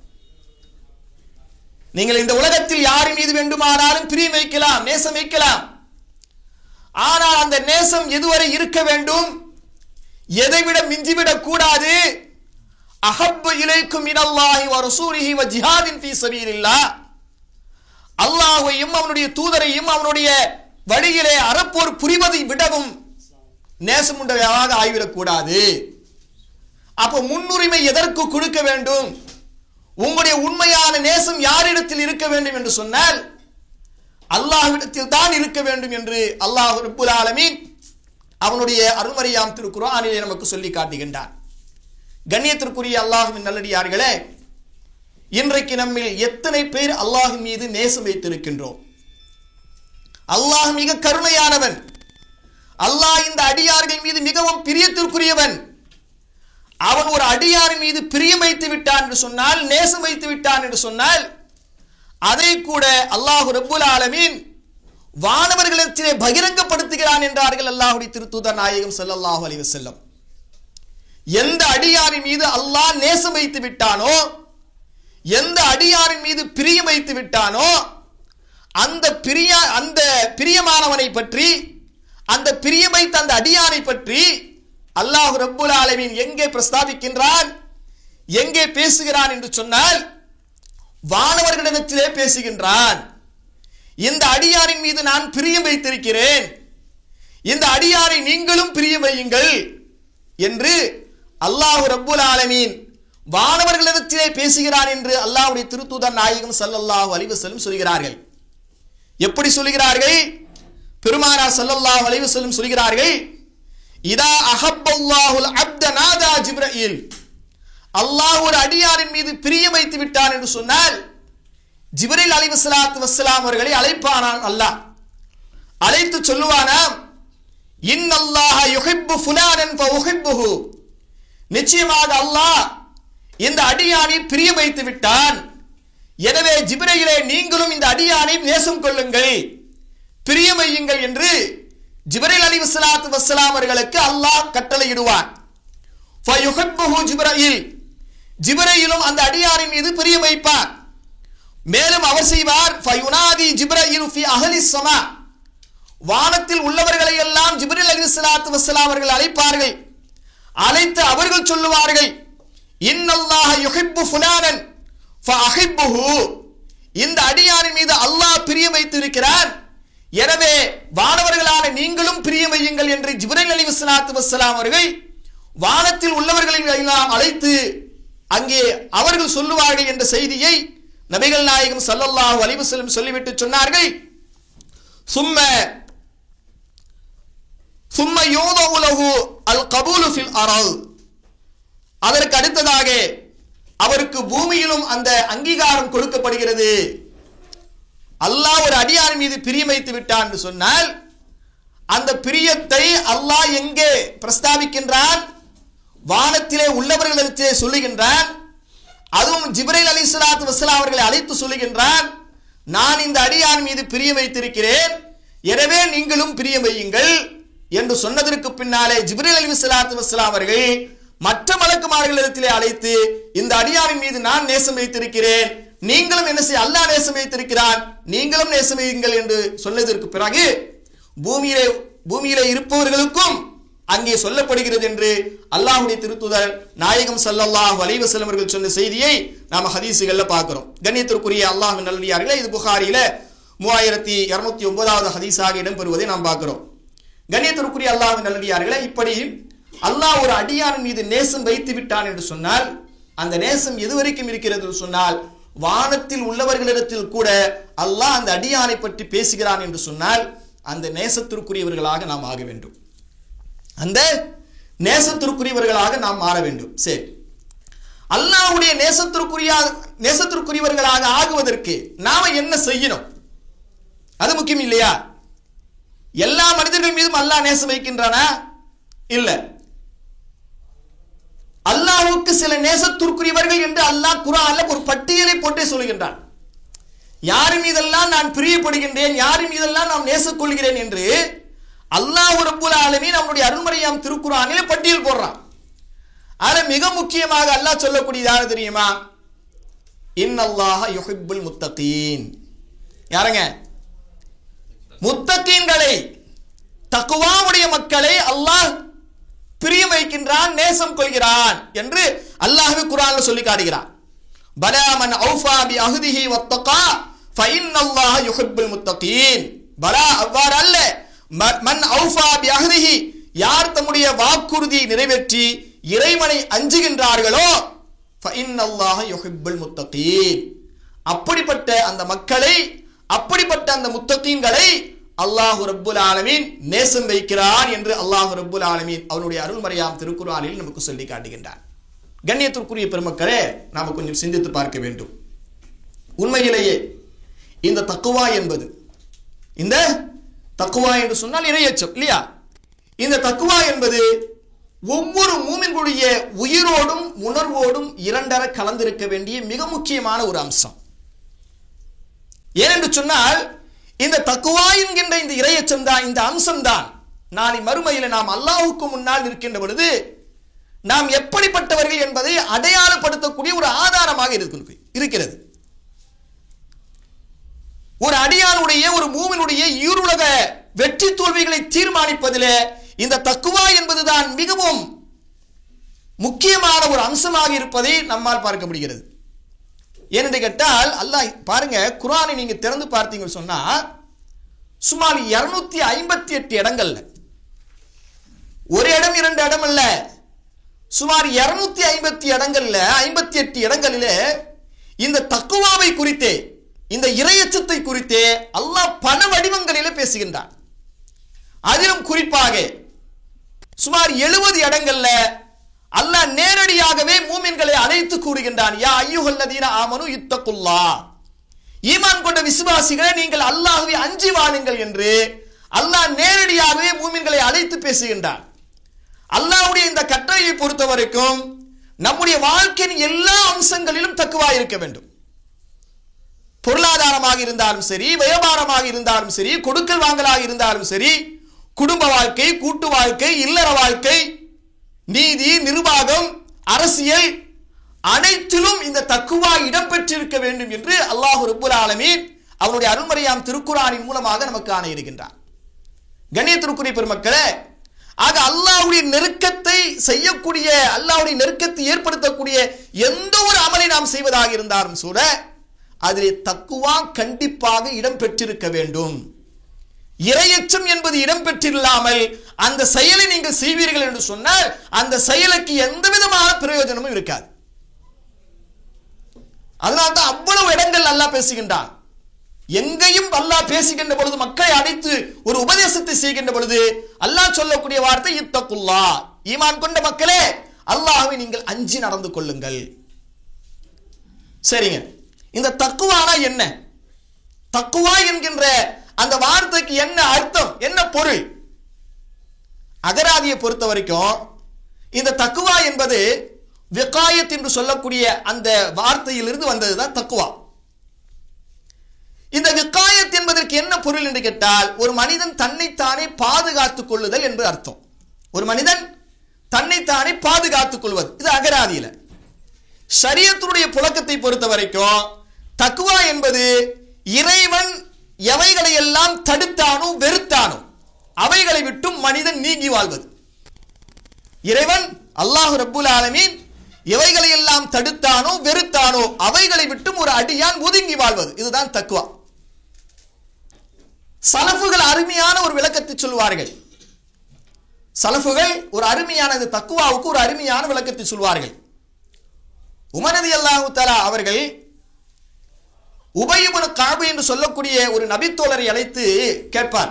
Speaker 6: நீங்கள் இந்த உலகத்தில் யாரின் மீது வேண்டுமானாலும் பிரியம் வைக்கலாம், நேசம் வைக்கலாம். ஆனால் அந்த நேசம் எதுவரை இருக்க வேண்டும், எதைவிட மிஞ்சிவிடக் கூடாது. அஹப்பு இலைக்கும் மினல்லாஹி வ ரசூலிஹி வ ஜிஹாதின் ஃபீ ஸபீலில்லாஹ், அல்லாஹ்வையும் அவனுடைய தூதரையும் அவனுடைய வழியிலே அறப்போர் புரிவதை விடவும் நேசம் உண்டவையாக ஆகிவிடக் கூடாது. அப்ப முன்னுரிமை எதற்கு கொடுக்க வேண்டும்? உங்களுடைய உண்மையான நேசம் யாரிடத்தில் இருக்க வேண்டும் என்று சொன்னால் அல்லாஹ்விடத்தில் தான் இருக்க வேண்டும் என்று அல்லாஹ் ரப்புல் ஆலமீன் அவனுடைய அருள்மறையாம் திருக்குர்ஆனிலே நமக்கு சொல்லி காட்டுகின்றான். கண்ணியத்திற்குரிய அல்லாஹ்வின் நல்லடியார்களே, இன்றைக்கு நம்மில் எத்தனை பேர் அல்லாஹ்வின் மீது நேசம் வைத்திருக்கின்றோம்? அல்லாஹ் மிக கருணையானவன். அல்லாஹ் இந்த அடியார்கள் மீது மிகவும் பிரியத்திற்குரியவன். அவன் ஒரு அடியாரின் மீது பிரியம் வைத்து விட்டான் என்று சொன்னால், நேசம் வைத்து விட்டான் என்று சொன்னால், அதை கூட அல்லாஹ் ரப்புல் ஆலமீன் வானவர்களிடத்திலே பகிரங்கப்படுத்துகிறான் என்றார்கள் அல்லாஹ்வுடைய திருத்தூதர் நாயகம் ஸல்லல்லாஹு அலைஹி வஸல்லம். எந்த அடியாரின் மீது அல்லாஹ் நேசம் வைத்து விட்டானோ, எந்த அடியாரின் மீது பிரியம் வைத்து விட்டானோ, அந்த பிரியமானவனை பற்றி, அந்த பிரியம் வைத்த அந்த அடியாரை பற்றி அல்லாஹ் ரப்புல் ஆலமீன் எங்கே பிரஸ்தாபிக்கின்றான், எங்கே பேசுகிறான் என்று சொன்னால் வானவர்களிடத்திலே பேசுகின்றான். இந்த அடியாரின் மீது நான் பிரியம் வைத்திருக்கிறேன், இந்த அடியாரை நீங்களும் பிரியம் வையுங்கள் என்று அல்லாஹ் ரப்புல் ஆலமீன் வானவர்களிடத்திலே பேசுகிறான் என்று அல்லாஹ்வுடைய திருத்தூதர் நாயகம் ஸல்லல்லாஹு அலைஹி வஸல்லம் சொல்கிறார்கள். எப்படி சொல்கிறார்கள்? பெருமானார் ஸல்லல்லாஹு அலைஹி வஸல்லம் சொல்கிறார்கள், இதா அஹப்பல்லாஹுல் அப்த நாதா ஜிப்ரீல், அல்லாஹ் ஒரு அடியாரின் மீது பிரியம் வைத்து விட்டான் என்று சொன்னால் ஜிப்ரீல் அலைஹிஸ்ஸலாத்து வஸ்ஸலாம் அவர்களை அழைப்பானான். அல்லாஹ் அழைத்து சொல்லுவானாம், இன்னல்லாஹ யுஹிப்பு ஃபுலானன் ஃபஉஹிப்புஹு, நிச்சயமாக அல்லாஹ் இந்த அடியானை பிரியம் வைத்து விட்டான், எனவே ஜிப்ரீலே நீங்களும் இந்த அடியானை நேசம் கொள்ளுங்கள், பிரியம் வையுங்கள் என்று ஜிப்ரீல் அலைஹிஸ்ஸலாத்து வஸ்ஸலாம் அவர்களுக்கு அல்லாஹ் கட்டளையிடுவான். ஃபயுஹிப்புஹு ஜிப்ரீல், ஜிப்ரீலும் அந்த அடியாரின் மீது பிரியம் வைப்பார். மேலும் அவர் செய்வார், ஃபயுனாதி ஜிப்ரீல் ஃபி அஹ்லிஸ் ஸமா, வானத்தில் உள்ளவர்களை எல்லாம் ஜிப்ரீல் அலைஹிஸ்ஸலாத்து வஸ்ஸலாம் அவர்கள் அழைப்பார்கள். அழைத்து அவர்கள் சொல்லுவார்கள், இன்னல்லாஹ யுஹிப்பு ஃபுலானன் ஃபஅஹிப்புஹு, இந்த அடியாரின் மீது அல்லாஹ் பிரியம் வைத்து இருக்கிறான், எனவே வானவர்களான நீங்களும் பிரியம் வையுங்கள் என்று ஜிப்ரீல் அலைஹிஸ்ஸலாத்து வஸ்ஸலாம் அவர்கள் வானத்தில் உள்ளவர்களை எல்லாம் அழைத்து அங்கே அவர்கள் சொல்லுவார்கள் என்ற செய்தியை நபிகள் நாயகம் ஸல்லல்லாஹு அலைஹி வஸல்லம் சொல்லிவிட்டு சொன்னார்கள், சும்ம யூதஉ லஹு அல் கபூலு ஃபில் அர்ள், அதற்கு அடுத்ததாக அவருக்கு பூமியிலும் அந்த அங்கீகாரம் கொடுக்கப்படுகிறது. அல்லாஹ் ஒரு அடியார் மீது பிரியம் வைத்து விட்டான் என்று சொன்னால் அந்த பிரியத்தை அல்லாஹ் எங்கே பிரஸ்தாபிக்கின்றான்? வானத்திலே உள்ளவர்களிடத்திலே சொல்லுகின்றான். அதுவும் ஜிப்ரீல் அலைஹிஸ்ஸலாத்து வஸ்ஸலாம் அவர்களை அழைத்து சொல்லுகின்றான், நான் இந்த அடியார் மீது பிரியம் வைத்திருக்கிறேன், எனவே நீங்களும் பிரியம் வையுங்கள் என்று சொன்னதற்கு பின்னாலே ஜிப்ரீல் அலைஹிஸ்ஸலாத்து வஸ்ஸலாம் அவர்கள் மற்ற மலக்குமார்களிடத்திலே அழைத்து இந்த அடியாரின் மீது நான் நேசம் வைத்திருக்கிறேன், நீங்களும் என்ன செய்ய, அல்லாஹ் நேசம் வைத்திருக்கிறான், நீங்களும் நேசம் வையுங்கள் என்று சொன்னதற்கு பிறகு பூமியிலே இருப்பவர்களுக்கும் அங்கே சொல்லப்படுகிறது என்று அல்லாஹ்வுடைய திருத்தூதர் நாயகம் ஸல்லல்லாஹு அலைஹி வஸல்லம் அவர்கள் சொன்ன செய்தியை நாம ஹதீஸுகள்ல பார்க்கிறோம். கண்ணியத்திற்குரிய அல்லாஹ்வின் நல்லடியார்களே, இது புகாரியில 3209வது ஹதீஸாக இடம்பெறுவதை நாம் பார்க்கிறோம். கண்ணியத்திற்குரிய அல்லாஹ்வின் நல்லடியார்களே, இப்படி அல்லாஹ் ஒரு அடியாரின் மீது நேசம் வைத்து விட்டான் என்று சொன்னால் அந்த நேசம் எதுவரைக்கும் இருக்கிறது என்று சொன்னால் வானத்தில் உள்ளவர்களிடத்தில் கூட அல்லாஹ் அந்த அடியானை பற்றி பேசுகிறான் என்று சொன்னால் அந்த நேசத்திற்குரியவர்களாக நாம் ஆக வேண்டும், அந்த நேசத்திற்குரியவர்களாக நாம் மாற வேண்டும். சரி, அல்லாஹ்வுடைய நேசத்திற்குரியவர்களாக ஆகுவதற்கு நாம என்ன செய்யணும்? அது முக்கியம் இல்லையா? எல்லா மனிதர்கள் மீதும் அல்லாஹ் நேசம் வைக்கின்றானா? இல்ல. அல்லாஹ்வுக்கு சில நேசத்திற்குரியவர்கள் என்று அல்லாஹ் குர்ஆன்ல ஒரு பட்டியலை போட்டே சொல்லுகின்றான். யார் மீதெல்லாம் நான் பிரியப்படுகின்றேன், யார் மீதெல்லாம் நான் நேசக்கொள்கிறேன் என்று அல்லாஹ் ரப்புல் ஆலமீன் அவனுடைய அருள்மறையாம் திருக்குர்ஆனிலே பட்டியல் போடுறான். ஆனா மிக முக்கியமாக அல்லாஹ் சொல்லக்கூடியது யாரு தெரியுமா? இன்னல்லாஹ யுஹிப்புல் முத்தகீன். யாருங்க? முத்தகீன்களை, தக்வாவுடைய மக்களை அல்லாஹ் பிரியம் வைக்கின்றான், நேசம் கொள்கிறான் என்று அல்லாஹ்வே குர்ஆன்ல சொல்லி காட்டுகிறான். பலா மன் அவ்ஃபா பி அஹ்திஹி வத்தகா ஃபஇன்னல்லாஹ யுஹிப்புல் முத்தகீன். பலா அவ்வாறு அல்ல, மன் அவ்ஃபா பி அஹ்திஹி, யார் தம்முடைய வாக்குறுதியை நிறைவேற்றி இறைவனை அஞ்சுகின்றார்களோ ஃபஇன்னல்லாஹ யுஹிப்புல் முத்தகீன். அப்படிப்பட்ட அந்த மக்களை, அப்படிப்பட்ட அந்த முத்தகீன்களை அல்லாஹ் ரப்புல் ஆலமீன் நேசம் வைக்கிறான் என்று அல்லாஹ் ரப்புல் ஆலமீன் அவனுடைய அருள்மறையாம் திருக்குர்ஆனில் நமக்கு சொல்லி காட்டுகின்றான். கண்ணியத்திற்குரிய பெருமக்களே, நாம் கொஞ்சம் சிந்தித்து பார்க்க வேண்டும். உண்மையிலேயே இந்த தக்வா என்பது, இந்த தக்வா என்று சொன்னால் இறையச்சம் இல்லையா? இந்த தக்வா என்பது ஒவ்வொரு மூமின்களுடைய உயிரோடும் உணர்வோடும் இரண்டர கலந்திருக்க வேண்டிய மிக முக்கியமான ஒரு அம்சம். ஏனென்று சொன்னால் இந்த தக்வா என்கின்ற இந்த இறையச்சம் தான், இந்த அம்சம் தான் நாளை மறுமையில் நாம் அல்லாஹ்வுக்கு முன்னால் நிற்கின்ற பொழுது நாம் எப்படிப்பட்டவர்கள் என்பதை அடையாளப்படுத்தக்கூடிய ஒரு ஆதாரமாக இருக்கிறது. ஒரு அடியானுடைய, ஒரு மூமினுடைய ஈருலக வெற்றி தோல்விகளை தீர்மானிப்பதிலே இந்த தக்வா என்பதுதான் மிகவும் முக்கியமான ஒரு அம்சமாக இருப்பதை நம்மால் பார்க்க முடிகிறது. ஏனென்று கேட்டால் அல்லாஹ் பாருங்க, குர்ஆனை நீங்க திறந்து பார்த்தீங்கன்னு சொன்னா சுமார் 258 இடங்கள்ல, ஒரு இடம் இரண்டு இடம் அல்ல, சுமார் 250 இடங்கள்ல, 58 இடங்களிலே இந்த தக்வாவை குறித்தே, இந்த இறையச்சத்தை குறித்தே அல்லாஹ் பல வடிவங்களிலே பேசுகின்றான். அதிலும் குறிப்பாக சுமார் 70 இடங்கள்ல அல்லாஹ் நேரடியாகவே மூமின்களை அழைத்து கூறுகின்றான். யா அய்யுஹல்லதீன ஆமனு இத்தகுல்லாஹ், ஈமான் கொண்ட விசுவாசிகளே நீங்கள் அல்லாஹ்வை அஞ்சி வாழுங்கள் என்று அல்லாஹ் நேரடியாகவே மூமின்களை அழைத்து பேசுகின்றான். அல்லாஹ்வுடைய இந்த கட்டளையை பொறுத்த வரைக்கும் நம்முடைய வாழ்க்கையின் எல்லா அம்சங்களிலும் தக்வா இருக்க வேண்டும். பொருளாதாரமாக இருந்தாலும் சரி, வியாபாரமாக இருந்தாலும் சரி, கொடுக்கல் வாங்கலாக இருந்தாலும் சரி, குடும்ப வாழ்க்கை, கூட்டு வாழ்க்கை, இல்லற வாழ்க்கை, நீதி, நிர்வாகம், அரசியல், அனைத்திலும் இந்த தக்வா இடம்பெற்றிருக்க வேண்டும் என்று அல்லாஹ் ரப்புல் ஆலமீன் அவனுடைய அருள்மறையாம் திருக்குர்ஆனின் மூலமாக நமக்கு ஆணை இருக்கின்றான். கண்ணியத்திற்குரிய பெருமக்களே, ஆக அல்லாஹ்வுடைய நெருக்கத்தை செய்யக்கூடிய, அல்லாஹ்வுடைய நெருக்கத்தை ஏற்படுத்தக்கூடிய எந்த ஒரு அமலை நாம் செய்வதாக இருந்தாலும் கூட அதிலே தக்வா கண்டிப்பாக இடம்பெற்றிருக்க வேண்டும். இறையச்சம் என்பது இடம்பெற்றில்லாமல் அந்த செயலை நீங்கள் செய்வீர்கள் என்று சொன்னால் அந்த செயலுக்கு எந்த விதமான பிரயோஜனமும் இருக்காது. அதனால்தான் அவ்வளவு இடங்கள் அல்லாஹ் பேசுகின்றான். எங்கேயும் அல்லாஹ் பேசுகின்ற பொழுது, மக்களை அழைத்து ஒரு உபதேசத்தை செய்கின்ற பொழுது அல்லாஹ் சொல்லக்கூடிய வார்த்தை இத்தகுல்லாஹ், ஈமான் கொண்ட மக்களே அல்லாஹ்வை நீங்கள் அஞ்சி நடந்து கொள்ளுங்கள். சரிங்க, இந்த தக்வானா என்ன? தக்வா என்கின்ற அந்த வார்த்தைக்கு என்ன அர்த்தம், என்ன பொருள்? அகராதியை பொறுத்த வரைக்கும் இந்த தக்வா என்பது விகாயத் என்று சொல்லக்கூடிய அந்த வார்த்தையிலிருந்து வந்ததுதான் தக்வா. இந்த விகாயத் என்பதற்கு என்ன பொருள் என்று கேட்டால், ஒரு மனிதன் தன்னைத்தானே பாதுகாத்துக் கொள்ளுதல் என்பது அர்த்தம். ஒரு மனிதன் தன்னைத்தானே பாதுகாத்துக் கொள்வது, இது அகராதியில. ஷரியத்துடைய புழக்கத்தை பொறுத்த வரைக்கும் தக்வா என்பது இறைவன் எவைகளை எல்லாம் தடுத்தானோ வெறுத்தானோ அவைகளை விட்டும் மனிதன் நீங்கி வாழ்வது. இறைவன் அல்லாஹ் ரப்புல் ஆலமீன் எவைகளை எல்லாம் தடுத்தானோ வெறுத்தானோ அவைகளை விட்டும் ஒரு அடியான் ஒதுங்கி வாழ்வது, இதுதான் தக்வா. சலஃபுகள் அருமையான ஒரு விளக்கத்தை சொல்வார்கள். சலஃபுகள் ஒரு அருமையான தக்வாவுக்கு ஒரு அருமையான விளக்கத்தை சொல்வார்கள். உமர் ரலியல்லாஹு தஆலா அவர்கள் உபய் இப்னு கஅப் என்று சொல்லக்கூடிய ஒரு நபித்தோழரை அழைத்து கேட்பார்.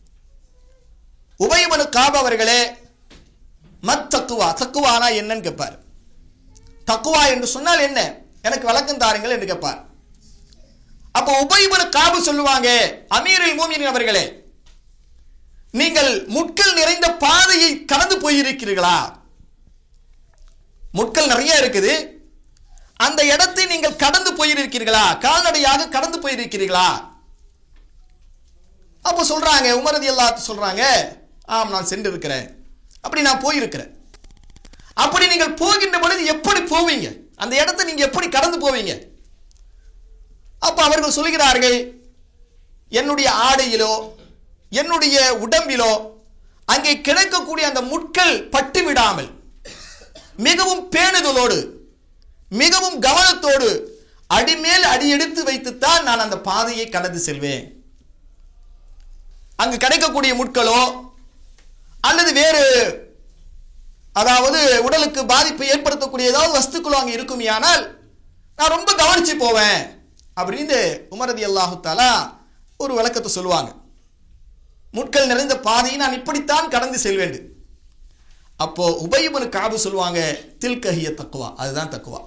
Speaker 6: உபய் இப்னு கஅப் அவர்களே, மத் தக்வா, தக்வானா என்னன்னு கேட்பார். தக்வா என்று சொன்னால் என்ன, எனக்கு விளக்கம் தாருங்கள் என்று கேட்பார். அப்போ உபய் இப்னு கஅப் சொல்லுவாங்க, அமீருல் மூமினீன் அவர்களே, நீங்கள் முட்கள் நிறைந்த பாதையை கடந்து போயிருக்கிறீர்களா? முட்கள் நிறைய இருக்குது, அந்த இடத்தை நீங்கள் கடந்து போயிருக்கிறீர்களா, கால்நடையாக கடந்து போயிருக்கிறீர்களா? அப்ப சொல்றாங்க, உமர் ரலியல்லாஹு சொல்றாங்க, ஆம் நான் சென்று இருக்கிறேன், அப்படி நான் போயிருக்கிறேன். அப்படி நீங்கள் போகின்ற பொழுது எப்படி போவீங்க, அந்த இடத்தை நீங்க எப்படி கடந்து போவீங்க? அப்ப அவர்கள் சொல்கிறார்கள், என்னுடைய ஆடையிலோ என்னுடைய உடம்பிலோ அங்கே கிடக்கக்கூடிய அந்த முட்கள் பட்டு விடாமல் மிகவும் பேணுதலோடு மிகவும் கவனத்தோடு அடிமேல் அடியெடுத்து வைத்துத்தான் நான் அந்த பாதையை கடந்து செல்வேன். அங்கு கிடைக்கக்கூடிய முட்களோ அல்லது வேறு அதாவது உடலுக்கு பாதிப்பை ஏற்படுத்தக்கூடிய ஏதாவது வஸ்துக்களோ அங்கே இருக்குமையானால் நான் ரொம்ப கவனிச்சு போவேன் அப்படின்னு உமர் ரலியல்லாஹு தஆலா ஒரு விளக்கத்தை சொல்லுவாங்க. முட்கள் நிறைந்த பாதையை நான் இப்படித்தான் கடந்து செல்வேன். அப்போ உபய் இப்னு கஅப் சொல்லுவாங்க, தில்கஹிய தக்வா, அதுதான் தக்வா.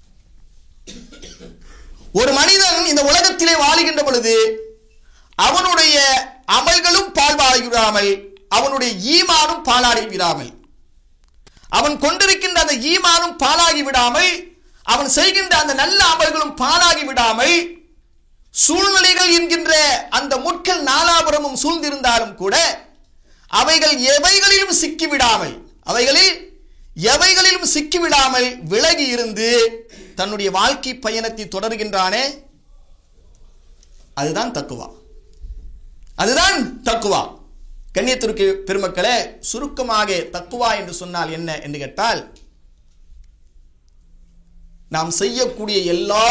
Speaker 6: ஒரு மனிதன் இந்த உலகத்திலே வாழுகின்ற பொழுது அவனுடைய அமல்களும் பால்பாடி விடாமல் அவனுடைய ஈமானும் பாலாடி விடாமல், அவன் கொண்டிருக்கின்ற அந்த ஈமானும் பாலாகி விடாமல், அவன் செய்கின்ற அந்த நல்ல அமல்களும் பாலாகி விடாமல், சூழ்நிலைகள் என்கின்ற அந்த முட்கள் நாலாபுரமும் சூழ்ந்திருந்தாலும் கூட அவைகள் எவைகளிலும் சிக்கிவிடாமல் விலகி இருந்து தன்னுடைய வாழ்க்கை பயணத்தை தொடர்கின்றானே, அதுதான் தக்குவா. அதுதான் தக்குவா. கண்ணியத்திற்கு பெருமக்களே, சுருக்கமாக தக்குவா என்று சொன்னால் என்ன என்று கேட்டால், நாம் செய்யக்கூடிய எல்லா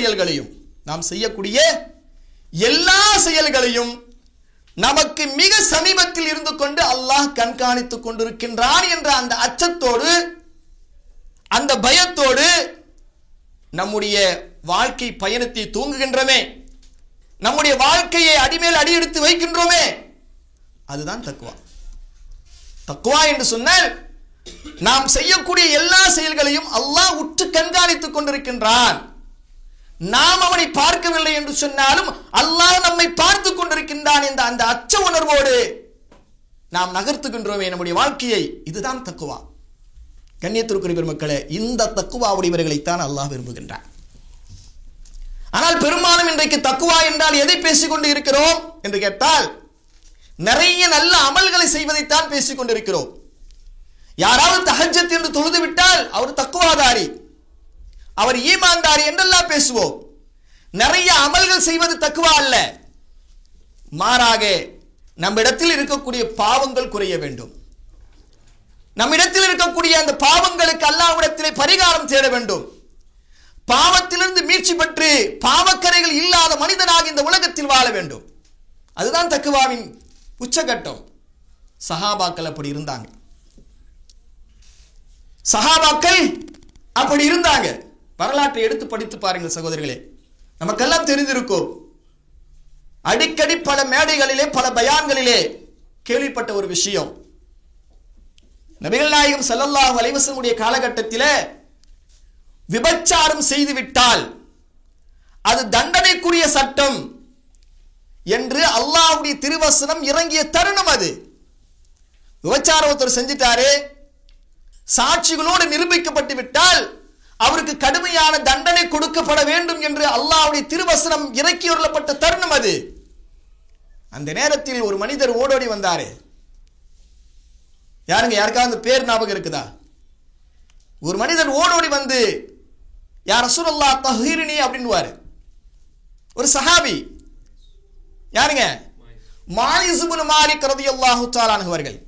Speaker 6: செயல்களையும் நமக்கு மிக சமீபத்தில் இருந்து கொண்டு அல்லாஹ் கண்காணித்துக் கொண்டிருக்கின்றான் என்ற அந்த அச்சத்தோடு, அந்த பயத்தோடு நம்முடைய வாழ்க்கை பயணத்தை தூங்குகின்றோமே, நம்முடைய வாழ்க்கையை அடிமேல் அடி எடுத்து வைக்கின்றோமே, அதுதான் தக்வா. தக்வா என்று சொன்னால் நாம் செய்யக்கூடிய எல்லா செயல்களையும் அல்லாஹ் உற்று கண்காணித்துக் கொண்டிருக்கின்றான். நாம் அவனை பார்க்கவில்லை என்று சொன்னாலும் அல்லாஹ் நம்மை பார்த்து கொண்டிருக்கின்றான் என்ற அந்த அச்ச உணர்வோடு நாம் நகர்த்துகின்றோமே நம்முடைய வாழ்க்கையை, இதுதான் தக்குவா. கண்ணியத்திற்குரிய பெருமக்களே, இந்த தக்குவா உடையவர்களைத்தான் அல்லாஹ் விரும்புகின்றான். ஆனால் பெரும்பாலும் இன்றைக்கு தக்குவா என்றால் எதை பேசிக்கொண்டு இருக்கிறோம் என்று கேட்டால், நிறைய நல்ல அமல்களை செய்வதைத்தான் பேசிக் கொண்டிருக்கிறோம். யாராவது தஹஜ்ஜத் என்று தொழுது விட்டால் அவர் தக்குவாதாரி, அவர் ஈமான்தாரி என்றெல்லாம் பேசுவோம். நிறைய அமல்கள் செய்வது தக்குவா அல்ல. மாறாக நம்மிடத்தில் இருக்கக்கூடிய பாவங்கள் குறைய வேண்டும், நம்மிடத்தில் இருக்கக்கூடிய அந்த பாவங்களுக்கு அல்லாஹ்விடத்திலே பரிகாரம் தேட வேண்டும், பாவத்திலிருந்து மீட்சி பெற்று பாவக்கரைகள் இல்லாத மனிதனாக இந்த உலகத்தில் வாழ வேண்டும். அதுதான் தக்குவாவின் உச்சகட்டம். சஹாபாக்கள் அப்படி இருந்தாங்க. வரலாற்றை எடுத்து படித்து பாருங்கள் சகோதரர்களே, நமக்கெல்லாம் தெரிந்திருக்கும். அடிக்கடி பல மேடைகளிலே பல பயான்களிலே கேள்விப்பட்ட ஒரு விஷயம், நபிகள் நாயகம் ஸல்லல்லாஹு அலைஹி வஸல்லம் காலகட்டத்திலே விபச்சாரம் செய்துவிட்டால் அது தண்டனைக்குரிய சட்டம் என்று அல்லாஹ்வுடைய திருவசனம் இறங்கிய தருணம் அது. விபச்சாரம் ஒருத்தர் செஞ்சிட்டாரு, சாட்சிகளோடு நிரூபிக்கப்பட்டு விட்டால் அவருக்கு கடுமையான தண்டனை கொடுக்கப்பட வேண்டும் என்று அல்லாஹ்வுடைய திருவசனம் இறக்கி வரப்பட்ட தருணம் அது. அந்த நேரத்தில் ஒரு மனிதர் ஓடோடி வந்தாரு. யாருங்க, யாருக்காவது பேர் ஞாபகம் இருக்குதா? ஒரு மனிதர் ஓடோடி வந்து, யா ரசூலல்லாஹ் தஹீரினி அப்படின்னுவாரு. ஒரு சஹாபி. யாருங்க? மாயிஸ் இப்னு மாலிக் ரலியல்லாஹு தஆலா அன்ஹு அவர்கள்.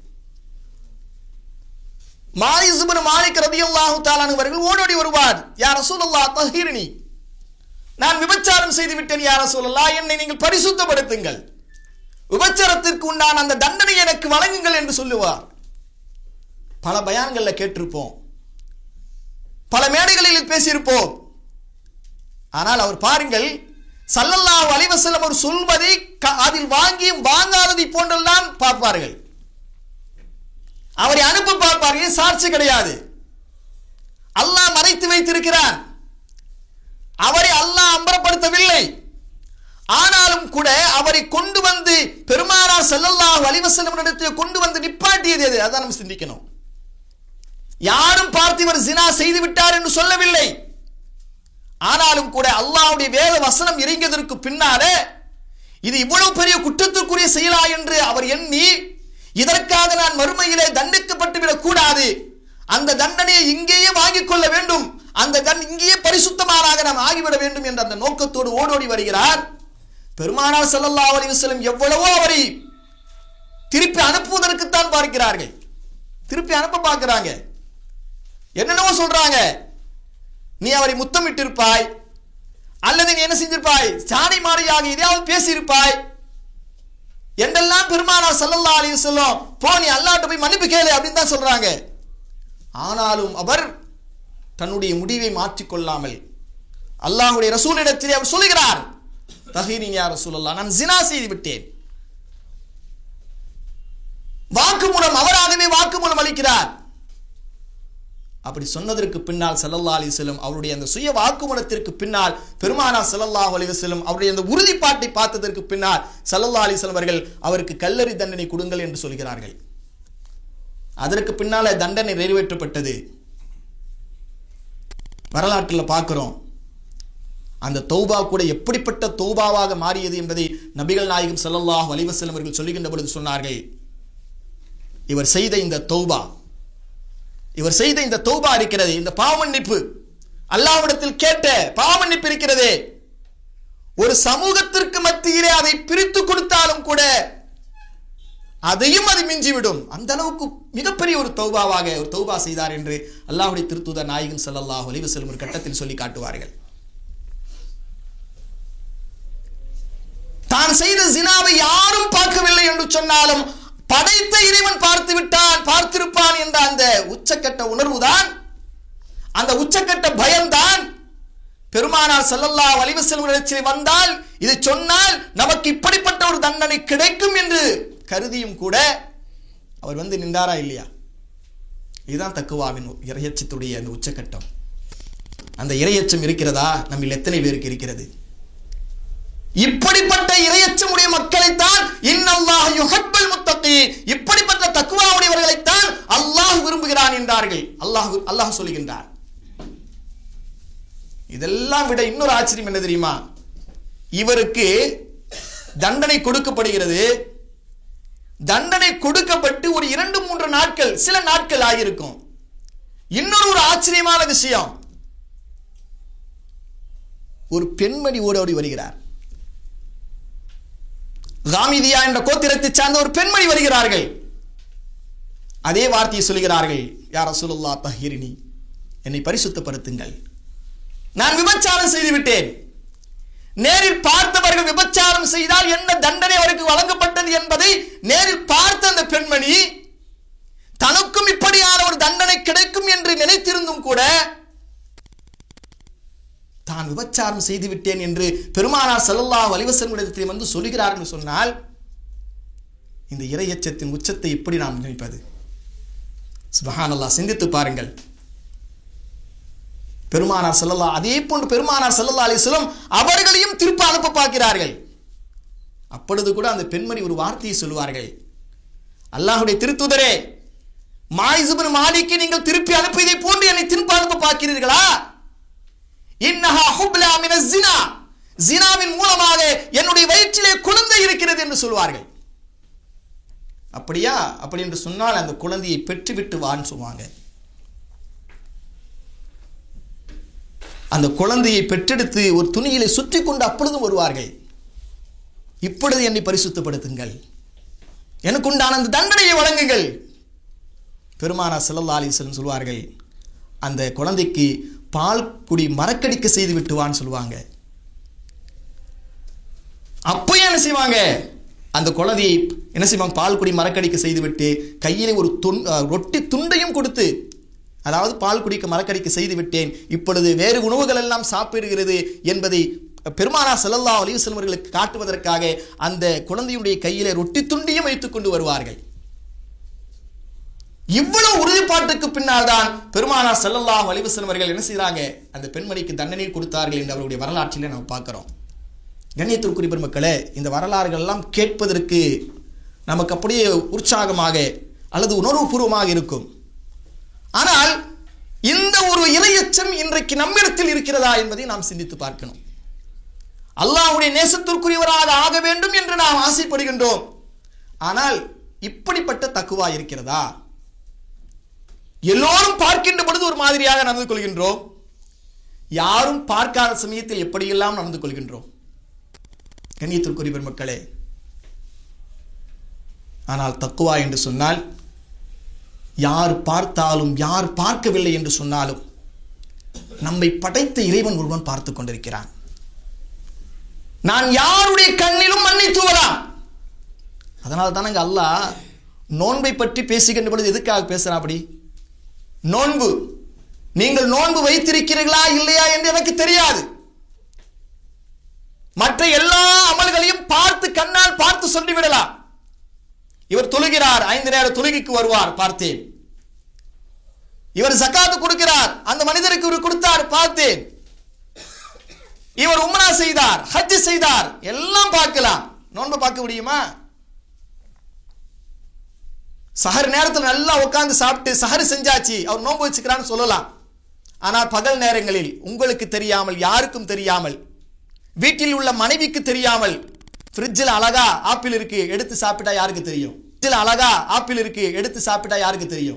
Speaker 6: மாயிஸ் இப்னு மாலிக் ரலியல்லாஹு தஆலா அன்ஹு அவர்கள் ஓடோடி வருவார். யா ரசூலல்லாஹ் தஹீரினி, நான் விபச்சாரம் செய்து விட்டேன் யா ரசூலல்லாஹ், என்னை நீங்கள் பரிசுத்தப்படுத்துங்கள், விபச்சாரத்திற்கு உண்டான அந்த தண்டனை எனக்கு வழங்குங்கள் என்று சொல்லுவார். பல பயான்கள்ல கேட்டிருப்போம், பல மேடைகளில் பேசியிருப்போம். ஆனால் அவர் பாருங்கள், ஸல்லல்லாஹு அலைஹி வஸல்லம் அவர் சொல்வதை அதில் வாங்கியும் வாங்காததை போன்றெல்லாம் பார்ப்பார்கள். அவரை அனுப்ப பார்ப்பார்கள், சாட்சி கிடையாது, அல்லாஹ் மறைத்து வைத்திருக்கிறான், அவரை அல்லாஹ் அம்பலப்படுத்தவில்லை. ஆனாலும் கூட அவரை கொண்டு வந்து பெருமானார் ஸல்லல்லாஹு அலைஹி வஸல்லம் இடத்தில் கொண்டு வந்து நிப்பாட்டியது எது? அதான் நம்ம சிந்திக்கணும். யாரும் பார்த்து இவர் ஜினா செய்து விட்டார் என்று சொல்லவில்லை. ஆனாலும் கூட அல்லாஹ்வுடைய வேத வசனம் இறங்கியதற்கு பின்னாலே இது இவ்வளவு பெரிய குற்றத்திற்குரிய செயலா என்று அவர் எண்ணி, இதற்காக நான் மறுமையிலே தண்டிக்கப்பட்டு விடக் கூடாது, அந்த தண்டனையை இங்கேயே வாங்கிக் கொள்ள வேண்டும், அந்த இங்கேயே பரிசுத்தமானாக நாம் ஆகிவிட வேண்டும் என்ற அந்த நோக்கத்தோடு ஓடோடி வருகிறார். பெருமானார் ஸல்லல்லாஹு அலைஹி வஸல்லம் எவ்வளவோ அவரை திருப்பி அனுப்புவதற்குத்தான் பார்க்கிறார்கள், திருப்பி அனுப்ப பார்க்கிறாங்க. என்னென்னவோ சொல்றாங்க, நீ அவரை முத்தமிட்டிருப்பாய், அல்லது நீ என்ன செஞ்சிருப்பாய், சாணி மாறியாக எதையாவது பேசியிருப்பாய் என்றெல்லாம் பெருமானார் ஸல்லல்லாஹு அலைஹி வஸல்லம் போ நீ அல்லாஹ்ட்ட போய் மன்னிப்பு கேளு அப்படின்னு தான் சொல்றாங்க. ஆனாலும் அவர் தன்னுடைய முடிவை மாற்றிக்கொள்ளாமல் அல்லாஹ்வுடைய ரசூலிடத்திலே அவர் சொல்கிறார், தஹீரின் யா ரசூலல்லாஹ், நான் ஜினா செய்து விட்டேன். வாக்குமூலம், அவராகவே வாக்குமூலம் அளிக்கிறார். அப்படி சொன்னதற்கு பின்னால் ஸல்லல்லாஹு அலைஹி வஸல்லம் அவருடைய அந்த சுய வாக்குமூலத்திற்கு பின்னால் பெருமானார் ஸல்லல்லாஹு அலைஹி வஸல்லம் அவருடைய அந்த உறுதிப்பாட்டை பார்த்ததற்கு பின்னால் ஸல்லல்லாஹு அலைஹி வஸல்லம் அவர்கள் அவருக்கு கல்லறி தண்டனை கொடுங்கள் என்று சொல்கிறார்கள். அதற்கு பின்னால தண்டனை நிறைவேற்றப்பட்டது. வரலாற்றில் பார்க்கிறோம். அந்த தௌபா கூட எப்படிப்பட்ட தௌபாவாக மாறியது என்பதை நபிகள் நாயகம் ஸல்லல்லாஹு அலைஹி வஸல்லம் அவர்கள் சொல்லுகின்ற பொழுது சொன்னார்கள், இவர் செய்த இந்த தௌபா இருக்கிறது, இந்த பாவமன்னிப்பு, அல்லாஹ்விடத்தில் கேட்ட பாவமன்னிப்பு இருக்கிறதே, ஒரு சமூகத்திற்கு மத்தியிலே அதை பிரித்து கொடுத்தாலும் கூட அதையும் அது மிஞ்சிவிடும், அந்த அளவுக்கு மிகப்பெரிய ஒரு தௌபாவாக ஒரு தௌபா செய்தார் என்று அல்லாஹ்வுடைய திருத்தூதர் நாயகம் ஸல்லல்லாஹு அலைஹி வஸல்லம் ஒரு கட்டத்தில் சொல்லி காட்டுவார்கள். தான் செய்த ஜினாவை யாரும் பார்க்கவில்லை என்று சொன்னாலும் படைத்த இறைவன் பார்த்து விட்டான், பார்த்திருப்பான் என்ற அந்த உச்சக்கட்ட உணர்வுதான், அந்த உச்சக்கட்ட பயம்தான் பெருமானார் ஸல்லல்லாஹு அலைஹி வஸல்லம் வந்தால் இது சொன்னால் நமக்கு இப்படிப்பட்ட ஒரு தண்டனை கிடைக்கும் என்று கருதியும் கூட அவர் வந்து நின்றாரா இல்லையா? இதுதான் தக்குவாவின் இறையச்சத்துடைய அந்த உச்சக்கட்டம். அந்த இறையச்சம் இருக்கிறதா? நம்ம எத்தனை பேருக்கு இருக்கிறது? இப்படிப்பட்ட இறையச்சமுடைய மக்களைத்தான் இன்னல்லாஹ் யுஹிப்புல் முத்தகீன், இப்படிப்பட்ட தக்வாவுடையவர்களைத்தான் அல்லாஹ் விரும்புகிறான் என்றார்கள். அல்லாஹ் சொல்லுகின்றார். இதெல்லாம் விட இன்னொரு ஆச்சரியம் என்ன தெரியுமா? இவருக்கு தண்டனை கொடுக்கப்படுகிறது. தண்டனை கொடுக்கப்பட்டு ஒரு 2-3 நாட்கள், சில நாட்கள் ஆகியிருக்கும். இன்னொரு ஆச்சரியமான விஷயம், ஒரு பெண்மணி ஓடோடி வருகிறார். காமிதியா என்ற கோத்திரத்தை சார்ந்த ஒரு பெண்மணி வருகிறார்கள். அதே வார்த்தையை சொல்கிறார்கள், யா ரசூலுல்லாஹ் தஹீரினி, என்னை பரிசுத்தப்படுத்துங்கள், நான் விபச்சாரம் செய்து விட்டேன். நேரில் பார்த்தவர்கள் விபச்சாரம் செய்தால் என்ன தண்டனை அவருக்கு வழங்கப்பட்டது என்பதை நேரில் பார்த்த அந்த பெண்மணி தனக்கும் இப்படியான ஒரு தண்டனை கிடைக்கும் என்று நினைத்திருந்தும் கூட தான் விபச்சாரம் செய்து விட்டேன் என்று பெருமானார் ஸல்லல்லாஹு அலைஹி வஸல்லம் வந்து சொல்கிறார்கள் சொன்னால் இந்த இறையச்சத்தின் உச்சத்தை எப்படி நாம் நினைப்பது? சுப்ஹானல்லாஹ், சிந்தித்து பாருங்கள். பெருமானார் ஸல்லல்லாஹு, அதே போன்று பெருமானார் ஸல்லல்லாஹு அலைஹி வஸல்லம் அவர்களையும் திருப்பி அனுப்ப பார்க்கிறார்கள். அப்பொழுது கூட அந்த பெண்மணி ஒரு வார்த்தையை சொல்வார்கள், அல்லாஹ்வுடைய திருத்தூதரே, மாயிஸ் இப்னு மாலிக்கை நீங்கள் திருப்பி அனுப்பியதை போன்று என்னை திருப்பி அனுப்ப பார்க்கிறீர்களா? இன்னஹா ஹுப்லா மினஸ் ஸினா, ஸினாவின் மூலமாக என்னுடைய வயிற்றிலே குழந்தை இருக்கிறது என்று சொல்வார்கள். அப்படியா? அப்படி என்று சொன்னால் அந்த குழந்தையை பெற்றுவிட்டு வான்னு சொல்லுவாங்க. அந்த குழந்தையை பெற்றெடுத்து ஒரு துணியிலே சுற்றி கொண்டு அப்பொழுதும் வருவார்கள், இப்பொழுது என்னை பரிசுத்தப்படுத்துங்கள், எனக்கு உண்டான அந்த தண்டனையை வழங்குங்கள். பெருமானார் ஸல்லல்லாஹு அலைஹி வஸல்லம் சொல்வார்கள், அந்த குழந்தைக்கு பால் குடி மறக்கடிக்க செய்து விட்டுவான்னு சொல்லுவாங்க. அப்போ என்ன செய்வாங்க? அந்த குழந்தையை என்ன செய்வாங்க? பால் குடி மறக்கடிக்க செய்துவிட்டு கையிலே ஒரு ரொட்டி துண்டையும் கொடுத்து, அதாவது பால் குடிக்க மறக்கடிக்க செய்து விட்டேன், இப்பொழுது வேறு உணவுகள் எல்லாம் சாப்பிடுகிறது என்பதை பெருமானார் ஸல்லல்லாஹு அலைஹி வஸல்லம் அவர்களுக்கு காட்டுவதற்காக அந்த குழந்தையுடைய கையிலே ரொட்டி துண்டையும் வைத்துக் கொண்டு வருவார்கள். இவ்வளவு உறுதிப்பாட்டுக்கு பின்னால் தான் பெருமானார் ஸல்லல்லாஹு அலைஹி வஸல்லம் அவர்கள் என்ன செய்றாங்க? அந்த பெண்மணிக்கு தண்டனை கொடுத்தார்கள் என்று அவருடைய வரலாற்றிலே நாம் பார்க்கிறோம். கண்ணியத்திற்குரிய பெருமக்களே, இந்த வரலாறுகள் எல்லாம் கேட்பதற்கு நமக்கு அப்படியே உற்சாகமாக அல்லது உணர்வுபூர்வமாக இருக்கும். ஆனால் இந்த ஒரு இறையச்சம் இன்றைக்கு நம்மிடத்தில் இருக்கிறதா என்பதை நாம் சிந்தித்து பார்க்கணும். அல்லாஹ்வுடைய நேசத்திற்குரியவராக ஆக வேண்டும் என்று நாம் ஆசைப்படுகின்றோம். ஆனால் இப்படிப்பட்ட தக்குவா இருக்கிறதா? எல்லோரும் பார்க்கின்ற பொழுது ஒரு மாதிரியாக நடந்து கொள்கின்றோம், யாரும் பார்க்காத சமயத்தில் எப்படியெல்லாம் நடந்து கொள்கின்றோம். கண்ணியத்திற்குரிய பெருமக்களே, ஆனால் தக்குவா என்று சொன்னால் யார் பார்த்தாலும் யார் பார்க்கவில்லை என்று சொன்னாலும் நம்மை படைத்த இறைவன் ஒருவன் பார்த்துக் கொண்டிருக்கிறான். நான் யாருடைய கண்ணிலும் மண்ணை தூவலாம். அதனால தானங்க அல்லாஹ் நோன்பை பற்றி பேசுகின்ற பொழுது எதுக்காக பேசுறான்? அப்படி நோன்பு, நீங்கள் நோன்பு வைத்திருக்கிறீர்களா இல்லையா என்று எனக்கு தெரியாது. மற்ற எல்லா அமல்களையும் பார்த்து கண்ணால் பார்த்து சொல்லிவிடலாம். இவர் தொழுகிறார், 5 நேர தொழுகைக்கு வருவார், பார்த்தேன். இவர் ஜகாத்து கொடுக்கிறார், அந்த மனிதருக்கு இவர் கொடுத்தார், பார்த்தேன். இவர் உம்ரா செய்தார், ஹஜ் செய்தார், எல்லாம் பார்க்கலாம். நோன்பு பார்க்க முடியுமா? சஹர் நேரத்தில் நல்லா உட்கார்ந்து சாப்பிட்டு சஹர் செஞ்சாச்சு, அவர் நோன்பு வச்சுக்கிறான்னு சொல்லலாம். ஆனால் பகல் நேரங்களில் உங்களுக்கு தெரியாமல், யாருக்கும் தெரியாமல், வீட்டில் உள்ள மனைவிக்கு தெரியாமல், ஃப்ரிட்ஜில் அழகா ஆப்பிள் இருக்கு, எடுத்து சாப்பிட்டா யாருக்கு தெரியும்? ஃப்ரிட்ஜில் அழகா ஆப்பிள் இருக்கு, எடுத்து சாப்பிட்டா யாருக்கு தெரியும்?